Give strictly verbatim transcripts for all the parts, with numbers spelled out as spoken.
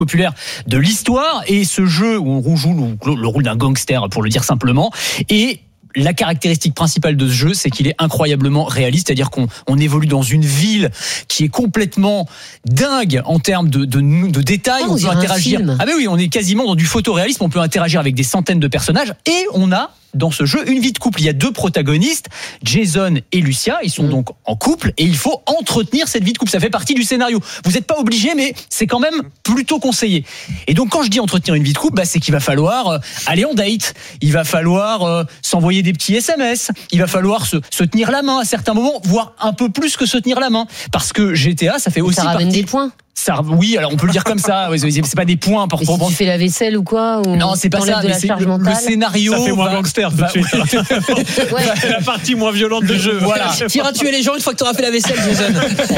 populaire de l'histoire, et ce jeu où on joue le rôle d'un gangster, pour le dire simplement, et la caractéristique principale de ce jeu, c'est qu'il est incroyablement réaliste, c'est-à-dire qu'on on évolue dans une ville qui est complètement dingue en termes de, de, de détails. Oh, on, on peut interagir. Ah ben oui, on est quasiment dans du photoréalisme. On peut interagir avec des centaines de personnages, et on a dans ce jeu une vie de couple. Il y a deux protagonistes, Jason et Lucia. Ils sont mmh. donc en couple, et il faut entretenir cette vie de couple. Ça fait partie du scénario. Vous n'êtes pas obligé, mais c'est quand même plutôt conseillé. Et donc quand je dis entretenir une vie de couple, bah, c'est qu'il va falloir euh, aller en date. Il va falloir euh, s'envoyer des petits S M S. Il va falloir se, se tenir la main à certains moments, voire un peu plus que se tenir la main. Parce que G T A, ça fait aussi ça ramène partie... des points. Ça, oui, alors on peut le dire comme ça. C'est pas des points pour. Et si tu fais la vaisselle ou quoi, ou non, c'est pas ça. De la c'est charge le, mentale. le scénario. Ça fait moins gangster tout de suite. Ouais. C'est la partie moins violente du jeu. Voilà. Tu iras tuer les gens une fois que tu auras fait la vaisselle, Jason.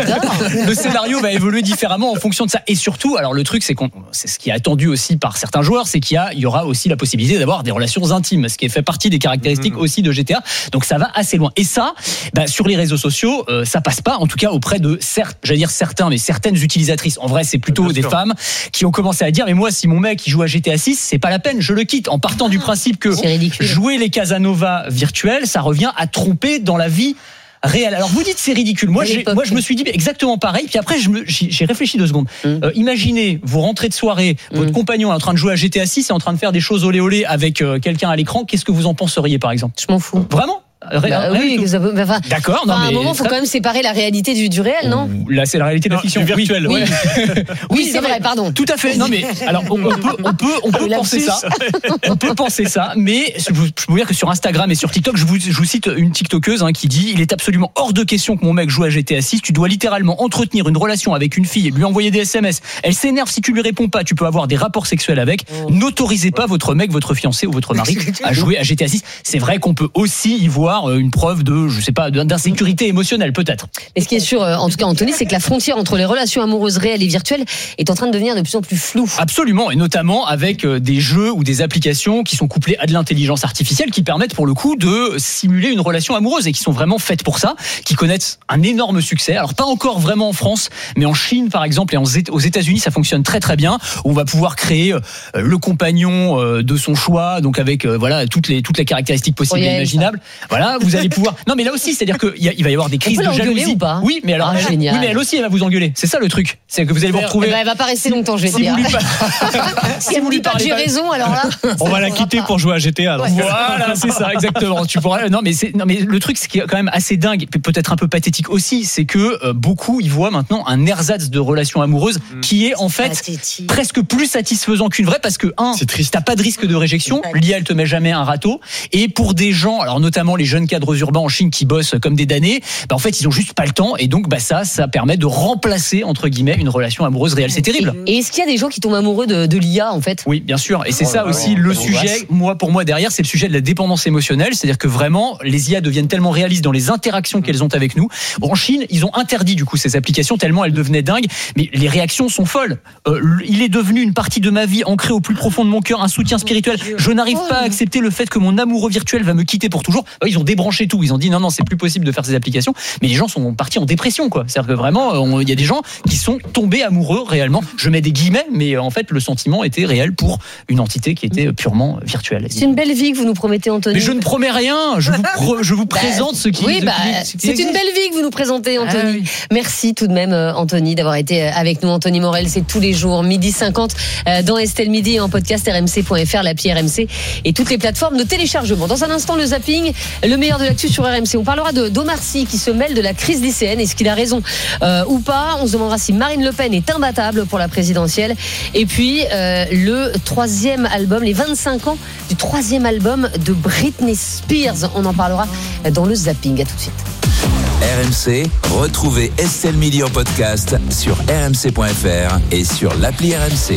Le scénario va évoluer différemment en fonction de ça. Et surtout, alors le truc, c'est qu'on, c'est ce qui est attendu aussi par certains joueurs, c'est qu'il y a, il y aura aussi la possibilité d'avoir des relations intimes, ce qui fait partie des caractéristiques mmh. aussi de G T A. Donc ça va assez loin. Et ça, bah, sur les réseaux sociaux, euh, ça passe pas. En tout cas, auprès de certes, j'allais dire certains, mais certaines utilisatrices. En vrai, c'est plutôt des femmes qui ont commencé à dire, mais moi, si mon mec il joue à G T A six, c'est pas la peine, je le quitte, en partant du principe que jouer les Casanova virtuels, ça revient à tromper dans la vie réelle. Alors vous dites c'est ridicule. Moi, j'ai, moi je me suis dit exactement pareil. Puis après, je me, j'ai, j'ai réfléchi deux secondes. Mmh. Euh, imaginez, vous rentrez de soirée, mmh. votre compagnon est en train de jouer à G T A six et en train de faire des choses olé olé avec euh, quelqu'un à l'écran. Qu'est-ce que vous en penseriez, par exemple ? Je m'en fous. Vraiment ? Bah, oui, que ça peut, enfin, d'accord. Non, enfin, à mais un moment, il faut quand même séparer la réalité du, du réel, non ? Là, c'est la réalité de la fiction. Du virtuel. Oui, ouais. oui. oui c'est non, vrai. Pardon. Tout à fait. Non, mais alors on, on peut, on peut, on peut penser ça. On peut penser ça, mais je peux vous dire que sur Instagram et sur TikTok, je vous, je vous cite une TikTokeuse hein, qui dit: il est absolument hors de question que mon mec joue à G T A six. Tu dois littéralement entretenir une relation avec une fille et lui envoyer des S M S. Elle s'énerve si tu lui réponds pas. Tu peux avoir des rapports sexuels avec. Oh. N'autorisez pas votre mec, votre fiancé ou votre mari à jouer à G T A six. C'est vrai qu'on peut aussi y voir une preuve de De, je sais pas, d'insécurité émotionnelle peut-être. Mais ce qui est sûr, en tout cas Anthony, c'est que la frontière entre les relations amoureuses réelles et virtuelles est en train de devenir de plus en plus floue. Absolument, et notamment avec des jeux ou des applications qui sont couplées à de l'intelligence artificielle, qui permettent pour le coup de simuler une relation amoureuse et qui sont vraiment faites pour ça, qui connaissent un énorme succès. Alors pas encore vraiment en France, mais en Chine par exemple et aux États-Unis ça fonctionne très très bien, où on va pouvoir créer le compagnon de son choix, donc avec voilà toutes les toutes les caractéristiques possibles et imaginables. Voilà, vous allez pouvoir. Non, mais là aussi, c'est-à-dire qu'il y va y avoir des crises de jalousie. Ou pas oui, mais alors, ah, elle, génial. oui, mais elle aussi, elle va vous engueuler. C'est ça le truc, c'est que vous allez vous retrouver. Eh ben, elle va pas rester longtemps, je vais si dire. Vous lui si vous lui pas que j'ai raison, alors là. On va la quitter pour jouer à G T A. Ouais. Voilà, c'est ça, exactement. Tu pourras. Non, mais c'est. Non, mais le truc, ce qui est quand même assez dingue, peut-être un peu pathétique aussi, c'est que euh, beaucoup y voient maintenant un ersatz de relation amoureuse mmh. qui est en fait pathétique. Presque plus satisfaisant qu'une vraie, parce que un, c'est triste. T'as pas de risque de réjection. L'I A, elle te met jamais un râteau. Et pour des gens, alors notamment les jeunes cadres urbains en Chine qui bossent comme des damnés, bah en fait ils ont juste pas le temps, et donc bah ça ça permet de remplacer entre guillemets une relation amoureuse réelle. C'est terrible. Et est-ce qu'il y a des gens qui tombent amoureux de, de l'I A en fait ? Oui, bien sûr, et c'est oh ça aussi oh, le oh, sujet. Oh, moi pour moi derrière, c'est le sujet de la dépendance émotionnelle, c'est-à-dire que vraiment les I A deviennent tellement réalistes dans les interactions qu'elles ont avec nous. Bon, en Chine ils ont interdit du coup ces applications tellement elles devenaient dingues, mais les réactions sont folles. Euh, il est devenu une partie de ma vie, ancrée au plus profond de mon cœur, un soutien spirituel. Je n'arrive pas à accepter le fait que mon amoureux virtuel va me quitter pour toujours. Ils ont débranché tout, ils ont dit non non c'est plus possible de faire ces applications, mais les gens sont partis en dépression quoi. C'est-à-dire que vraiment il y a des gens qui sont tombés amoureux réellement. Je mets des guillemets, mais en fait le sentiment était réel pour une entité qui était purement virtuelle. C'est une belle vie que vous nous promettez, Anthony. Mais je ne promets rien, je vous, pro, je vous présente bah, ce qui. Oui, bah, qui, c'est une belle vie que vous nous présentez, Anthony. Ah, oui. Merci tout de même, Anthony, d'avoir été avec nous. Anthony Morel, c'est tous les jours midi cinquante dans Estelle Midi et en podcast R M C point F R, l'appli R M C et toutes les plateformes de téléchargement. Dans un instant, le zapping, le meilleur de l'actu sur R M C. On parlera de d'Omar Sy qui se mêle de la crise lycéenne. Est-ce qu'il a raison euh, ou pas ? On se demandera si Marine Le Pen est imbattable pour la présidentielle. Et puis euh, le troisième album, les vingt-cinq ans du troisième album de Britney Spears. On en parlera dans le zapping. À tout de suite. R M C, retrouvez Estelle Midi en podcast sur R M C point F R et sur l'appli R M C.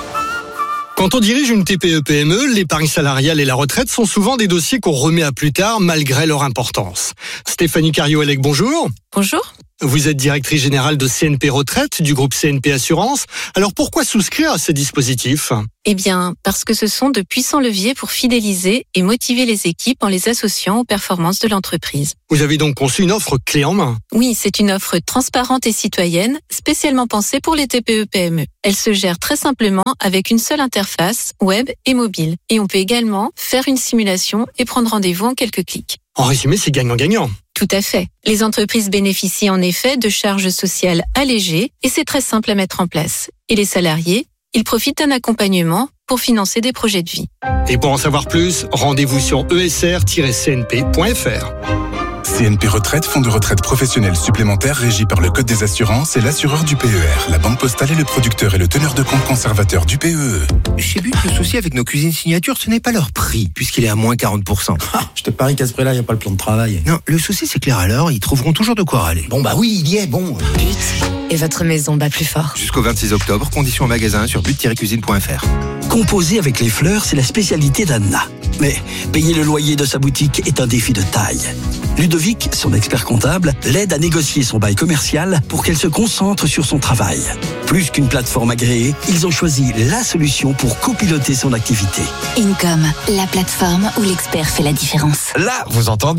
Quand on dirige une T P E P M E, l'épargne salariale et la retraite sont souvent des dossiers qu'on remet à plus tard malgré leur importance. Stéphanie Cario-Elec, bonjour. Bonjour. Vous êtes directrice générale de C N P Retraite du groupe C N P Assurance. Alors pourquoi souscrire à ces dispositifs ? Eh bien, parce que ce sont de puissants leviers pour fidéliser et motiver les équipes en les associant aux performances de l'entreprise. Vous avez donc conçu une offre clé en main. Oui, c'est une offre transparente et citoyenne, spécialement pensée pour les T P E P M E. Elle se gère très simplement avec une seule interface, web et mobile. Et on peut également faire une simulation et prendre rendez-vous en quelques clics. En résumé, c'est gagnant-gagnant. Tout à fait. Les entreprises bénéficient en effet de charges sociales allégées et c'est très simple à mettre en place. Et les salariés, ils profitent d'un accompagnement pour financer des projets de vie. Et pour en savoir plus, rendez-vous sur e s r tiret c n p point f r. C N P Retraite, fonds de retraite professionnel supplémentaire régi par le Code des assurances et l'assureur du P E R. La Banque Postale est le producteur et le teneur de compte conservateur du P E E. Chez But, le souci avec nos cuisines signature, ce n'est pas leur prix, puisqu'il est à moins quarante pour cent. Ah, je te parie qu'à ce prix-là, il n'y a pas le plan de travail. Non, le souci, c'est que les râleurs, ils trouveront toujours de quoi râler. Bon, bah oui, il y est, bon. But et votre maison bat plus fort. Jusqu'au vingt-six octobre, conditions en magasin sur but tiret cuisine point f r. Composer avec les fleurs, c'est la spécialité d'Anna. Mais payer le loyer de sa boutique est un défi de taille. Ludovic, son expert comptable, l'aide à négocier son bail commercial pour qu'elle se concentre sur son travail. Plus qu'une plateforme agréée, ils ont choisi la solution pour copiloter son activité. Income, la plateforme où l'expert fait la différence. Là, vous entendez ?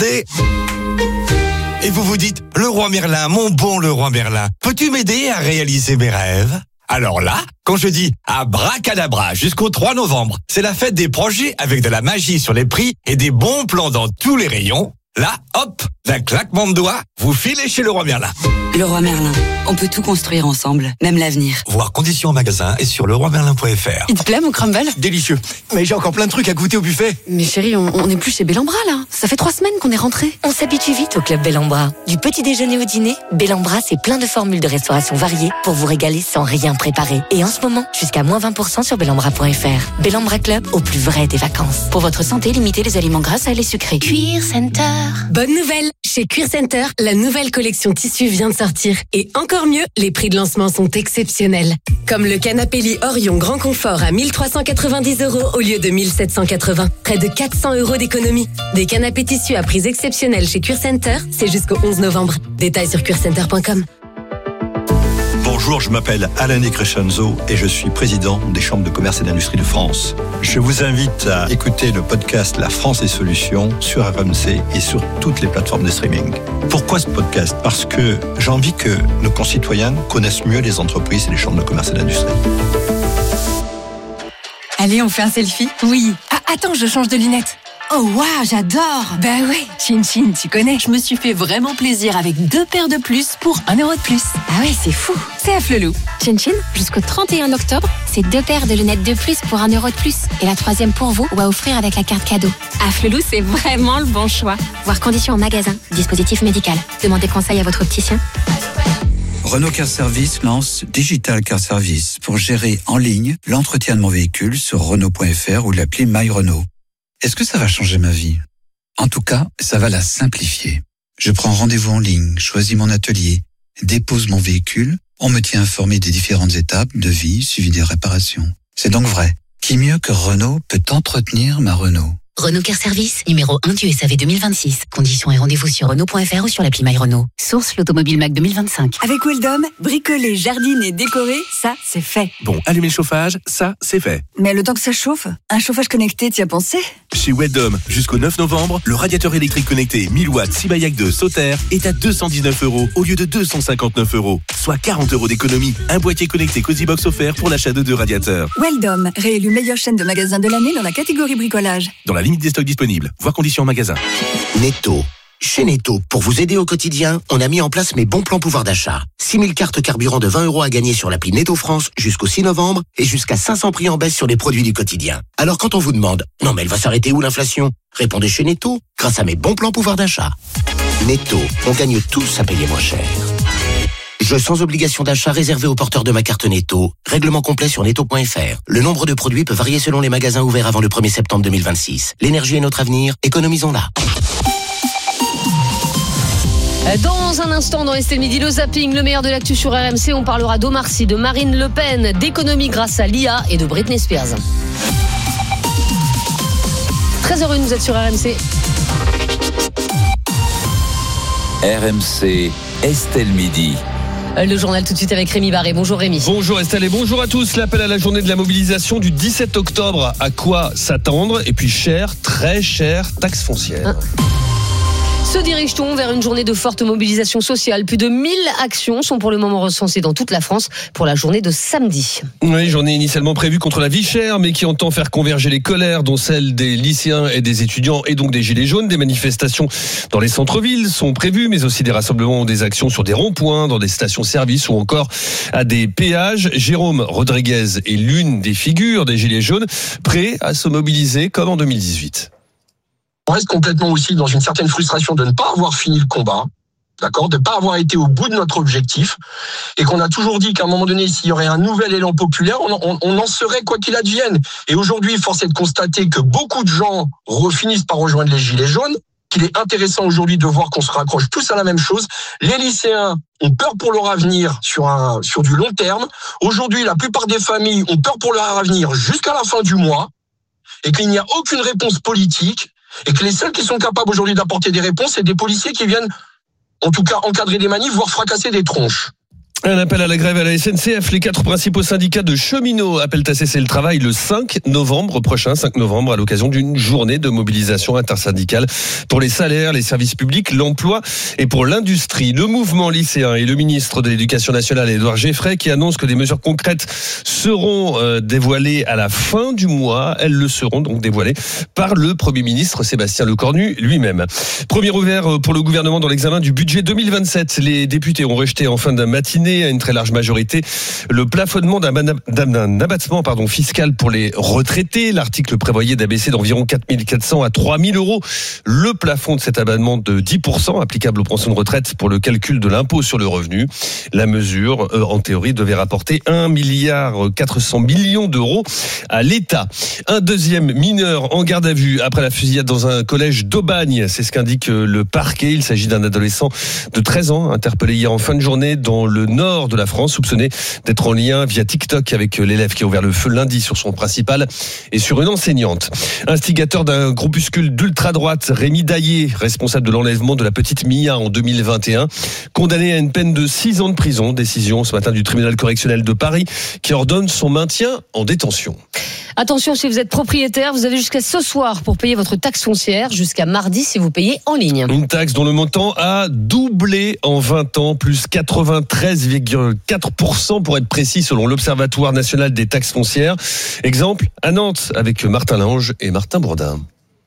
Et vous vous dites, le roi Merlin, mon bon le roi Merlin, peux-tu m'aider à réaliser mes rêves ? Alors là, quand je dis abracadabra jusqu'au trois novembre, c'est la fête des projets avec de la magie sur les prix et des bons plans dans tous les rayons. Là, hop, d'un claquement de doigts, vous filez chez le roi Merlin. Le roi Merlin, on peut tout construire ensemble, même l'avenir. Voir conditions en magasin et sur le roi merlin point f r. Il te plaît mon crumble ? Délicieux. Mais j'ai encore plein de trucs à goûter au buffet. Mais chérie, on n'est plus chez Bellambra là. Ça fait trois semaines qu'on est rentré. On s'habitue vite au club Bellambra. Du petit déjeuner au dîner, Bellambra, c'est plein de formules de restauration variées pour vous régaler sans rien préparer. Et en ce moment, jusqu'à moins vingt pour cent sur bellambra point f r. Bellambra Club, au plus vrai des vacances. Pour votre santé, limitez les aliments gras et les sucrés. Cuir Center. Bonne nouvelle, chez Cuir Center, la nouvelle collection tissu vient de sortir. Et encore mieux, les prix de lancement sont exceptionnels. Comme le canapé lit Orion Grand Confort à mille trois cent quatre-vingt-dix euros au lieu de mille sept cent quatre-vingts. Près de quatre cents euros d'économie. Des canapés tissu à prix exceptionnels chez Cuir Center, c'est jusqu'au onze novembre. Détails sur cuir center point com. Bonjour, je m'appelle Alain De Crescenzo et je suis président des chambres de commerce et d'industrie de France. Je vous invite à écouter le podcast La France et Solutions sur R M C et sur toutes les plateformes de streaming. Pourquoi ce podcast ? Parce que j'ai envie que nos concitoyens connaissent mieux les entreprises et les chambres de commerce et d'industrie. Allez, on fait un selfie ? Oui. Ah, attends, je change de lunettes. Oh waouh, j'adore. Ben ouais, Chin Chin, tu connais. Je me suis fait vraiment plaisir avec deux paires de plus pour un euro de plus. Ah ouais, c'est fou. C'est à Flelou. Chin Chin, jusqu'au trente et un octobre, c'est deux paires de lunettes de plus pour un euro de plus. Et la troisième pour vous ou à offrir avec la carte cadeau. À Flelou, c'est vraiment le bon choix. Voir conditions en magasin. Dispositif médical. Demandez conseil à votre opticien. Renault Car Service lance Digital Car Service pour gérer en ligne l'entretien de mon véhicule sur renault point f r ou l'appli My Renault. Est-ce que ça va changer ma vie ? En tout cas, ça va la simplifier. Je prends rendez-vous en ligne, choisis mon atelier, dépose mon véhicule, on me tient informé des différentes étapes, devis, suivi des réparations. C'est donc vrai. Qui mieux que Renault peut entretenir ma Renault ? Renault Car Service, numéro un du S A V deux mille vingt-six. Conditions et rendez-vous sur renault point f r ou sur l'appli My Renault. Source l'Automobile Mac deux mille vingt-cinq. Avec Weldom, bricoler, jardiner, décorer, ça, c'est fait. Bon, allumer le chauffage, ça, c'est fait. Mais le temps que ça chauffe, un chauffage connecté, t'y as pensé ? Chez Weldom, jusqu'au neuf novembre, le radiateur électrique connecté mille watts Sibayak deux Sauter est à deux cent dix-neuf euros au lieu de deux cent cinquante-neuf euros, soit quarante euros d'économie. Un boîtier connecté CozyBox offert pour l'achat de deux radiateurs. Weldom, réélu meilleure chaîne de magasins de l'année dans la catégorie bricolage. Dans la limite des stocks disponibles. Voir conditions en magasin. Netto. Chez Netto, pour vous aider au quotidien, on a mis en place mes bons plans pouvoir d'achat. six mille cartes carburant de vingt euros à gagner sur l'appli Netto France jusqu'au six novembre et jusqu'à cinq cents prix en baisse sur les produits du quotidien. Alors quand on vous demande « Non mais elle va s'arrêter où l'inflation ?» Répondez chez Netto, grâce à mes bons plans pouvoir d'achat. Netto, on gagne tous à payer moins cher. Jeu sans obligation d'achat réservé aux porteurs de ma carte Netto. Règlement complet sur netto point f r. Le nombre de produits peut varier selon les magasins ouverts avant le premier septembre deux mille vingt-six. L'énergie est notre avenir, économisons-la. Dans un instant, dans Estelle Midi, le zapping, le meilleur de l'actu sur R M C, on parlera d'Omar Sy, de Marine Le Pen, d'économie grâce à l'I A et de Britney Spears. treize heures une, vous êtes sur R M C. R M C, Estelle Midi. Le journal tout de suite avec Rémi Barré. Bonjour Rémi. Bonjour Estelle et bonjour à tous. L'appel à la journée de la mobilisation du dix-sept octobre. À quoi s'attendre? Et puis cher, très cher, taxe foncière. Hein. Se dirige-t-on vers une journée de forte mobilisation sociale? Plus de mille actions sont pour le moment recensées dans toute la France pour la journée de samedi. Oui, journée initialement prévue contre la vie chère, mais qui entend faire converger les colères, dont celles des lycéens et des étudiants, et donc des gilets jaunes. Des manifestations dans les centres-villes sont prévues, mais aussi des rassemblements ou des actions sur des ronds-points, dans des stations-service ou encore à des péages. Jérôme Rodriguez est l'une des figures des gilets jaunes, prêt à se mobiliser comme en deux mille dix-huit. On reste complètement aussi dans une certaine frustration de ne pas avoir fini le combat, d'accord, de ne pas avoir été au bout de notre objectif, et qu'on a toujours dit qu'à un moment donné, s'il y aurait un nouvel élan populaire, on, on, on en serait quoi qu'il advienne. Et aujourd'hui, force est de constater que beaucoup de gens finissent par rejoindre les Gilets jaunes, qu'il est intéressant aujourd'hui de voir qu'on se raccroche tous à la même chose. Les lycéens ont peur pour leur avenir sur un sur du long terme. Aujourd'hui, la plupart des familles ont peur pour leur avenir jusqu'à la fin du mois, et qu'il n'y a aucune réponse politique. Et que les seuls qui sont capables aujourd'hui d'apporter des réponses, c'est des policiers qui viennent, en tout cas, encadrer des manifs, voire fracasser des tronches. Un appel à la grève à la S N C F. Les quatre principaux syndicats de cheminots appellent à cesser le travail le cinq novembre prochain, cinq novembre, à l'occasion d'une journée de mobilisation intersyndicale pour les salaires, les services publics, l'emploi et pour l'industrie. Le mouvement lycéen et le ministre de l'Éducation nationale, Édouard Geffray, qui annonce que des mesures concrètes seront euh, dévoilées à la fin du mois. Elles le seront donc dévoilées par le Premier ministre Sébastien Lecornu lui-même. Premier ouvert pour le gouvernement dans l'examen du budget deux mille vingt-sept. Les députés ont rejeté en fin de matinée à une très large majorité le plafonnement d'un, d'un abattement pardon, fiscal pour les retraités. L'article prévoyait d'abaisser d'environ quatre mille quatre cents à trois mille euros le plafond de cet abattement de dix pour cent applicable aux pensions de retraite pour le calcul de l'impôt sur le revenu. La mesure, euh, en théorie, devait rapporter un milliard quatre cents millions d'euros à l'État. Un deuxième mineur en garde à vue après la fusillade dans un collège d'Aubagne. C'est ce qu'indique le parquet. Il s'agit d'un adolescent de treize ans interpellé hier en fin de journée dans le nord de la France, soupçonné d'être en lien via TikTok avec l'élève qui a ouvert le feu lundi sur son principal et sur une enseignante. Instigateur d'un groupuscule d'ultra-droite, Rémi Daillé, responsable de l'enlèvement de la petite Mia en deux mille vingt et un, condamné à une peine de six ans de prison. Décision ce matin du tribunal correctionnel de Paris qui ordonne son maintien en détention. Attention, si vous êtes propriétaire, vous avez jusqu'à ce soir pour payer votre taxe foncière, jusqu'à mardi si vous payez en ligne. Une taxe dont le montant a doublé en vingt ans, plus quatre-vingt-treize virgule quatre pour cent pour être précis selon l'Observatoire national des taxes foncières. Exemple à Nantes avec Martin Lange et Martin Bourdin.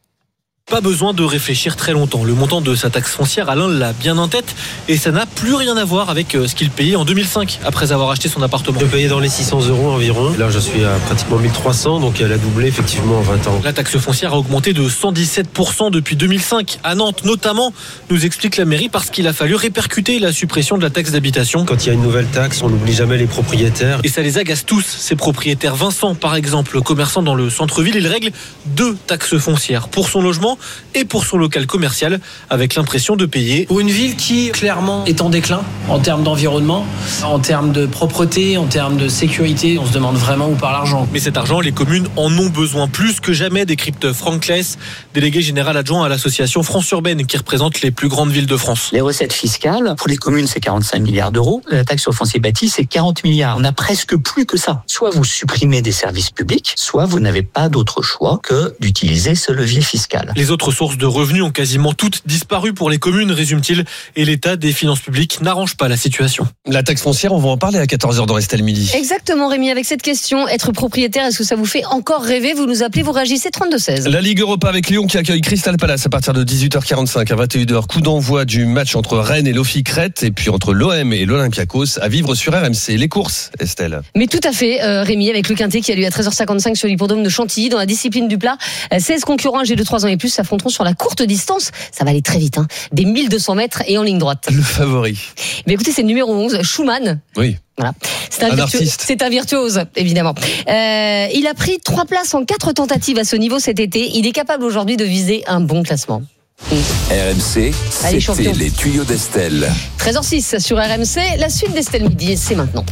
Pas besoin de réfléchir très longtemps. Le montant de sa taxe foncière, Alain l'a bien en tête et ça n'a plus rien à voir avec ce qu'il payait en deux mille cinq après avoir acheté son appartement. Je payais dans les six cents euros environ. Là, je suis à pratiquement mille trois cents, donc elle a doublé effectivement en vingt ans. La taxe foncière a augmenté de cent dix-sept pour cent depuis deux mille cinq. À Nantes notamment, nous explique la mairie, parce qu'il a fallu répercuter la suppression de la taxe d'habitation. Quand il y a une nouvelle taxe, on n'oublie jamais les propriétaires. Et ça les agace tous, ces propriétaires. Vincent, par exemple, commerçant dans le centre-ville, il règle deux taxes foncières pour son logement et pour son local commercial, avec l'impression de payer. Pour une ville qui, clairement, est en déclin en termes d'environnement, en termes de propreté, en termes de sécurité, on se demande vraiment où part l'argent. Mais cet argent, les communes en ont besoin plus que jamais, décrypte Franck Less, délégué général adjoint à l'association France Urbaine, qui représente les plus grandes villes de France. Les recettes fiscales, pour les communes, c'est quarante-cinq milliards d'euros. La taxe sur foncier bâti, c'est quarante milliards. On a presque plus que ça. Soit vous supprimez des services publics, soit vous n'avez pas d'autre choix que d'utiliser ce levier fiscal. Les autres sources de revenus ont quasiment toutes disparu pour les communes, résume-t-il, et l'état des finances publiques n'arrange pas la situation. La taxe foncière, on va en parler à quatorze heures dans Estelle Midi. Exactement Rémi, avec cette question, être propriétaire, est-ce que ça vous fait encore rêver? Vous nous appelez, vous réagissez trente-deux seize. La Ligue Europa avec Lyon qui accueille Crystal Palace à partir de dix-huit heures quarante-cinq à vingt et une heures. Coup d'envoi du match entre Rennes et l'O F I Crète et puis entre l'O M et l'Olympiakos à vivre sur R M C. Les courses, Estelle. Mais tout à fait, euh, Rémi, avec le Quintet qui a lieu à treize heures cinquante-cinc sur l'hippodrome de Chantilly dans la discipline du plat. seize concurrents âgés de trois ans et plus s'affronteront sur la courte distance. Ça va aller très vite, hein. Des mille deux cents mètres et en ligne droite. Le favori. Mais écoutez, c'est le numéro onze, Schumann. Oui. Voilà. C'est un, un virtuose, artiste. C'est un virtuose, évidemment. Euh, il a pris trois places en quatre tentatives à ce niveau cet été. Il est capable aujourd'hui de viser un bon classement. R M C, Allez, c'était champion. les tuyaux d'Estelle. treize heures six sur R M C, la suite d'Estelle Midi, c'est maintenant.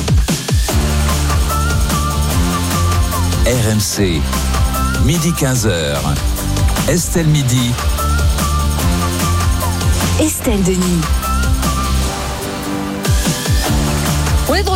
R M C, midi quinze heures. Estelle Midi. Estelle Denis.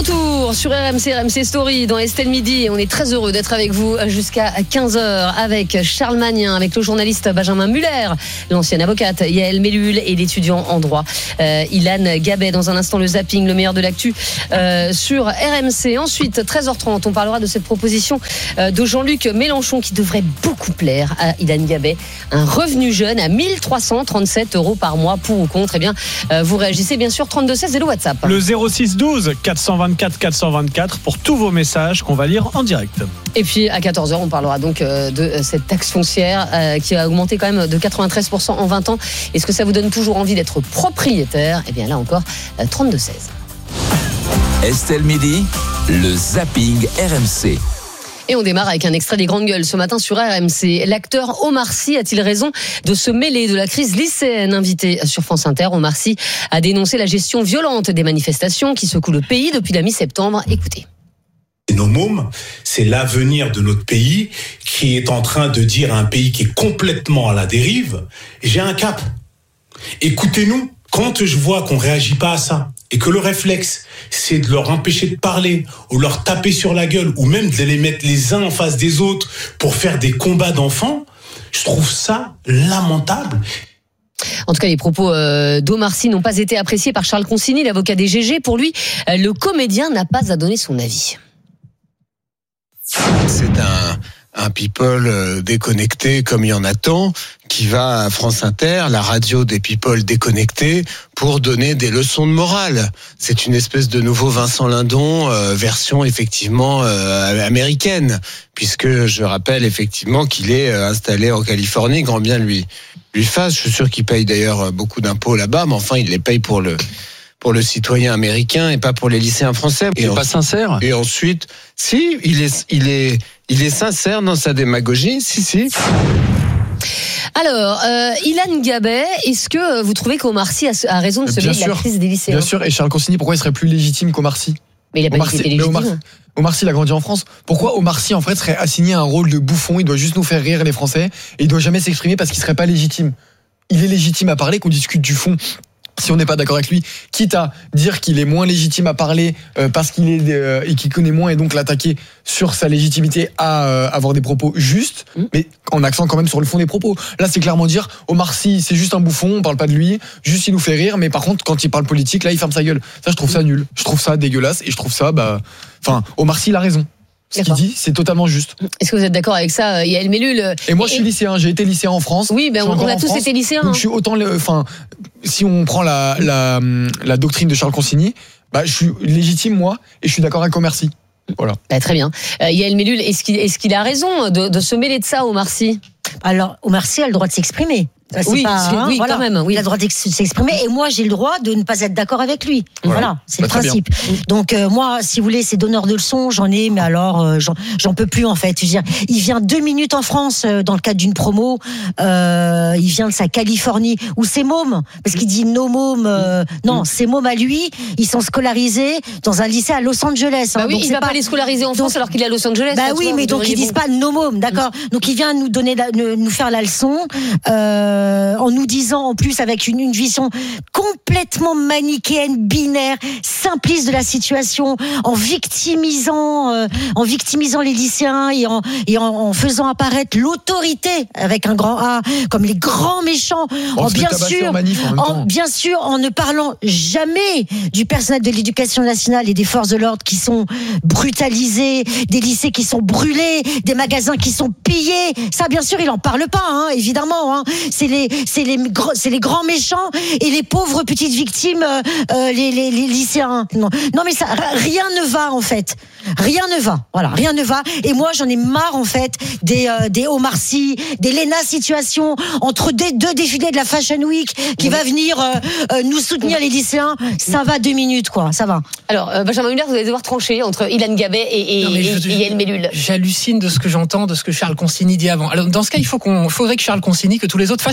retour sur R M C, R M C Story dans Estelle Midi. On est très heureux d'être avec vous jusqu'à quinze heures avec Charles Magnin, avec le journaliste Benjamin Muller, l'ancienne avocate Yael Mellul et l'étudiant en droit euh, Ilan Gabet. Dans un instant, le zapping, le meilleur de l'actu euh, sur R M C. Ensuite, treize heures trente, on parlera de cette proposition euh, de Jean-Luc Mélenchon qui devrait beaucoup plaire à Ilan Gabet. Un revenu jeune à mille trois cent trente-sept euros par mois, pour ou contre. Eh bien, euh, vous réagissez bien sûr trente-deux seize et le WhatsApp. Le zéro six douze quatre cent vingt-quatre quatre cent vingt-quatre pour tous vos messages qu'on va lire en direct. Et puis à quatorze heures, on parlera donc de cette taxe foncière euh, qui a augmenté quand même de quatre-vingt-treize pour cent en vingt ans. Est-ce que ça vous donne toujours envie d'être propriétaire ? Eh bien là encore, trente-deux seize. Estelle Midi, le zapping R M C. Et on démarre avec un extrait des Grandes Gueules ce matin sur R M C. L'acteur Omar Sy a-t-il raison de se mêler de la crise lycéenne ? Invité sur France Inter, Omar Sy a dénoncé la gestion violente des manifestations qui secouent le pays depuis la mi-septembre. Écoutez. Nos mômes, c'est l'avenir de notre pays qui est en train de dire à un pays qui est complètement à la dérive, j'ai un cap. Écoutez-nous. Quand je vois qu'on réagit pas à ça et que le réflexe, c'est de leur empêcher de parler ou leur taper sur la gueule ou même de les mettre les uns en face des autres pour faire des combats d'enfants, je trouve ça lamentable. En tout cas, les propos euh, d'Omar Sy n'ont pas été appréciés par Charles Consigny, l'avocat des G G. Pour lui, euh, le comédien n'a pas à donner son avis. C'est un... un people déconnecté comme il y en a tant, qui va à France Inter, la radio des people déconnectés, pour donner des leçons de morale. C'est une espèce de nouveau Vincent Lindon, euh, version effectivement euh, américaine, puisque je rappelle effectivement qu'il est euh, installé en Californie, grand bien lui lui fasse. Je suis sûr qu'il paye d'ailleurs beaucoup d'impôts là-bas, mais enfin il les paye pour le pour le citoyen américain et pas pour les lycéens français. Il n'est pas sincère. Et ensuite, si, il est, il est, il est sincère dans sa démagogie, si, si. Alors, euh, Ilan Gabet, est-ce que vous trouvez qu'Omar Sy a, a raison de se mêler de la crise des lycéens ? Bien sûr, et Charles Consigny, pourquoi il serait plus légitime qu'Omar Sy ? Mais il a pas Omar dit Sy, qu'il était légitime. Omar, Omar Sy, il a grandi en France. Pourquoi Omar Sy, en fait, serait assigné à un rôle de bouffon ? Il doit juste nous faire rire les Français, et il doit jamais s'exprimer parce qu'il serait pas légitime. Il est légitime à parler, qu'on discute du fond. Si on n'est pas d'accord avec lui, quitte à dire qu'il est moins légitime à parler euh, parce qu'il est euh, et qu'il connaît moins et donc l'attaquer sur sa légitimité à euh, avoir des propos justes, mmh. mais en accent quand même sur le fond des propos. Là, c'est clairement dire Omar Sy, c'est juste un bouffon, on parle pas de lui, juste il nous fait rire, mais par contre, quand il parle politique, là, il ferme sa gueule. Ça, je trouve ça nul. Je trouve ça dégueulasse et je trouve ça, bah, enfin, Omar Sy, il a raison. Ce qu'il dit, c'est totalement juste. Est-ce que vous êtes d'accord avec ça, Yael Mellul ? Et moi, je suis lycéen. J'ai été lycéen en France. Oui, ben on a tous France, été lycéens. Donc je suis autant, enfin, si on prend la, la la doctrine de Charles Consigny, bah, je suis légitime moi, et je suis d'accord avec Omar Sy. Voilà. Bah, très bien. Euh, Yael Mellul, est-ce qu'il est-ce qu'il a raison de, de se mêler de ça, Omar Sy ? Alors, Omar Sy a le droit de s'exprimer. C'est oui, pas, c'est, hein, oui voilà. quand même. Oui. Il a le droit de s'exprimer et moi j'ai le droit de ne pas être d'accord avec lui. Ouais. Voilà, c'est bah, le principe. Bien. Donc euh, moi, si vous voulez, c'est donneur de leçons, j'en ai, mais alors euh, j'en, j'en peux plus en fait. Je veux dire, il vient deux minutes en France euh, dans le cadre d'une promo. Euh, il vient de sa Californie où ses mômes, parce qu'il dit nos mômes. Euh, non, ses mômes à lui, ils sont scolarisés dans un lycée à Los Angeles. Bah hein, oui, donc il c'est va pas, pas les scolariser en France donc, alors qu'il est à Los Angeles. Bah oui, vois, mais donc ils disent bon. pas nos mômes, d'accord. Donc il vient nous donner, la, nous faire la leçon euh, en nous disant en plus avec une, une vision complètement manichéenne, binaire, simpliste de la situation, en victimisant, euh, en victimisant les lycéens et en, et en, en faisant apparaître l'autorité avec un grand A comme les grands méchants, en bien sûr, en, en bien sûr, en ne parlant jamais du personnel de l'éducation nationale et des forces de l'ordre qui sont brutalisés, des lycées qui sont brûlés, des magasins qui sont pillés. Ça, bien sûr, il en parle pas, hein, évidemment. Hein. C'est les, c'est les c'est les grands méchants et les pauvres petites victimes, euh, les, les, les lycéens. Non, non mais ça, rien ne va en fait. Rien ne va. Voilà, rien ne va. Et moi, j'en ai marre en fait des euh, des Omar Sy, des Lena Situation entre des deux défilés de la Fashion Week qui va venir euh, euh, nous soutenir les lycéens. Ça va deux minutes quoi. Ça va. Alors euh, Benjamin Muller, vous allez devoir trancher entre Ilan Gabet et, et, non, et, je, et Yael Mellul. J'hallucine de ce que j'entends, de ce que Charles Consigny dit avant. Alors dans ce cas, il faut qu'on, faudrait que Charles Consigny, que tous les autres fassent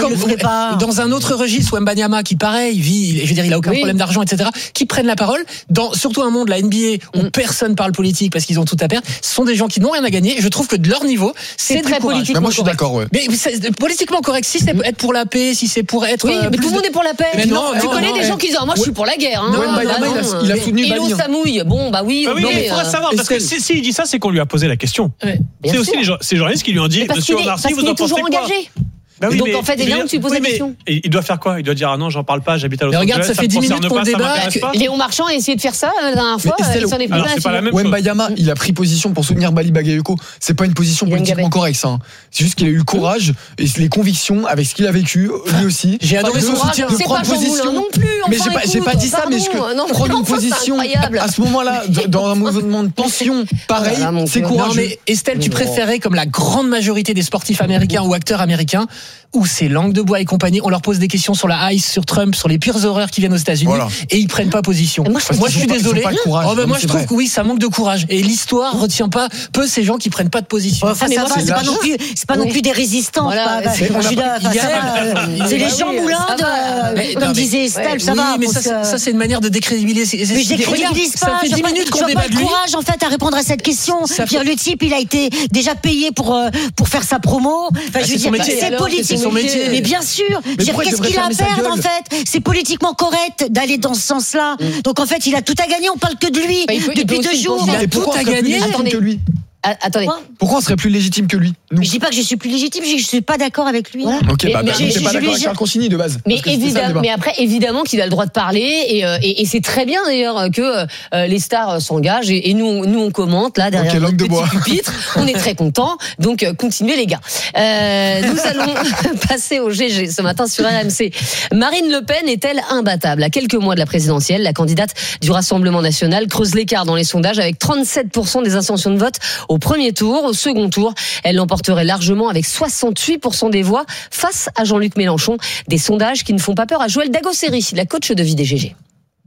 ils le feraient pas. Dans un autre registre, Wembanyama, qui pareil, vit, je veux dire, il a aucun Oui. problème d'argent, et cetera, qui prennent la parole. Dans surtout un monde, la N B A, où Mm. personne parle politique parce qu'ils ont tout à perdre, ce sont des gens qui n'ont rien à gagner. Et je trouve que de leur niveau, c'est, C'est du très courage. politiquement Bah, moi, je suis correct. d'accord, ouais. Mais c'est politiquement correct, si c'est être pour la paix, si c'est pour être. Oui, euh, mais plus tout le monde de- est pour la paix. Mais non, tu non, connais non, des ouais. gens qui disent ah, moi je suis pour la guerre. Hein. Ouais, Wembanyama, Bah, il a- non. il a soutenu Et l'eau Bali, hein. ça mouille. Bon bah oui. Ah oui, ok, mais il faudra euh, savoir, parce que Estelle. si, si il dit ça, c'est qu'on lui a posé la question. Bien C'est aussi sûr. les, gens- ces journalistes qui lui ont dit, Mais parce Monsieur qu'il est, Omar Sy, parce vous qu'il en est toujours pensez quoi engagé. Bah oui, donc mais, en fait, évidemment, tu poses oui, la question. Il doit faire quoi? Il doit dire ah non, j'en parle pas, j'habite à Los Mais Angeles. regarde, ça fait dix minutes qu'on débat. Léon Marchand a essayé de faire ça la dernière fois. Il s'en est pris plein la figure. Wembayama, il a pris position pour soutenir Bali Bagayoko. C'est pas une position politiquement correcte, ça. C'est juste qu'il a eu le courage et les convictions avec ce qu'il a vécu, lui aussi. J'ai adoré son soutien. C'est pas Jean Moulin non plus. Mais j'ai pas, j'ai pas dit ça, mais je prendre une position à ce moment-là, dans un mouvement de tension, pareil, c'est courageux. Non, mais Estelle, tu préférais, comme la grande majorité des sportifs américains ou acteurs américains, où c'est langue de bois et compagnie, on leur pose des questions sur la ICE, sur Trump, sur les pires horreurs qui viennent aux États-Unis, voilà. Et ils prennent pas position. Moi, moi je suis pas, désolé. Courage, oh, ben, moi, je trouve vrai. que oui, ça manque de courage. Et l'histoire retient pas peu ces gens qui prennent pas de position. Enfin, ça va, c'est pas non plus, c'est pas non plus des résistants. Voilà, pas, c'est, pas, pas, c'est les Jean Moulin, de, comme disait Estelle, ça va. Oui, mais ça, ça, c'est une manière de décrédibiliser. Mais je décrédibilise pas. Ça fait dix minutes qu'on débat de lui. J'ai pas le courage, en fait, à répondre à cette question. Dire le type, il a été déjà payé pour pour faire sa promo. Enfin, je veux dire, c'est politique. Mais bien sûr. Qu'est-ce qu'il a à perdre, en fait? C'est politiquement correct d'aller dans ce sens-là. Donc, en fait, il a tout à gagner. On parle que de lui depuis deux jours. Il a tout à gagner. Que lui. Ah, attendez. Pourquoi on serait plus légitime que lui? Nous. Je dis pas que je suis plus légitime, je dis que je suis pas d'accord avec lui. Voilà. Ok, bah, bah, je suis pas d'accord avec Charles Consigny de base. Mais évidemment, mais après, évidemment qu'il a le droit de parler et, euh, et, et c'est très bien d'ailleurs que euh, les stars s'engagent et, et nous, nous on commente là derrière okay, notre petit bois. pupitre. On est très contents. Donc euh, continuez les gars. Euh, nous allons passer au G G ce matin sur R M C. Marine Le Pen est-elle imbattable? À quelques mois de la présidentielle, la candidate du Rassemblement national creuse l'écart dans les sondages avec trente-sept pour cent des intentions de vote au premier tour. Au second tour, elle l'emporterait largement avec soixante-huit pour cent des voix face à Jean-Luc Mélenchon. Des sondages qui ne font pas peur à Joëlle Dagosseri, la coach de vie des G G.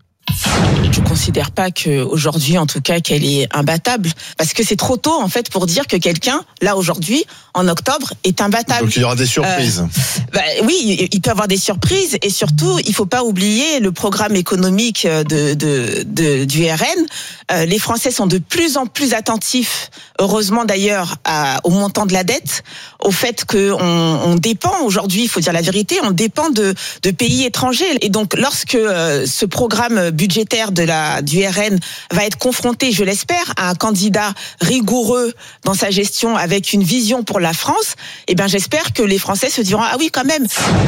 Je considère pas qu'aujourd'hui, en tout cas, qu'elle est imbattable, parce que c'est trop tôt en fait pour dire que quelqu'un, là aujourd'hui, en octobre, est imbattable. Donc il y aura des surprises. Euh, bah, oui, il peut y avoir des surprises, et surtout, il faut pas oublier le programme économique de, de, de du R N. Euh, les Français sont de plus en plus attentifs, heureusement d'ailleurs, à, au montant de la dette, au fait qu'on on dépend aujourd'hui, il faut dire la vérité, on dépend de, de pays étrangers, et donc lorsque euh, ce programme budgétaire de la, du R N va être confronté, je l'espère, à un candidat rigoureux dans sa gestion avec une vision pour la France, eh ben j'espère que les Français se diront ah oui quand même.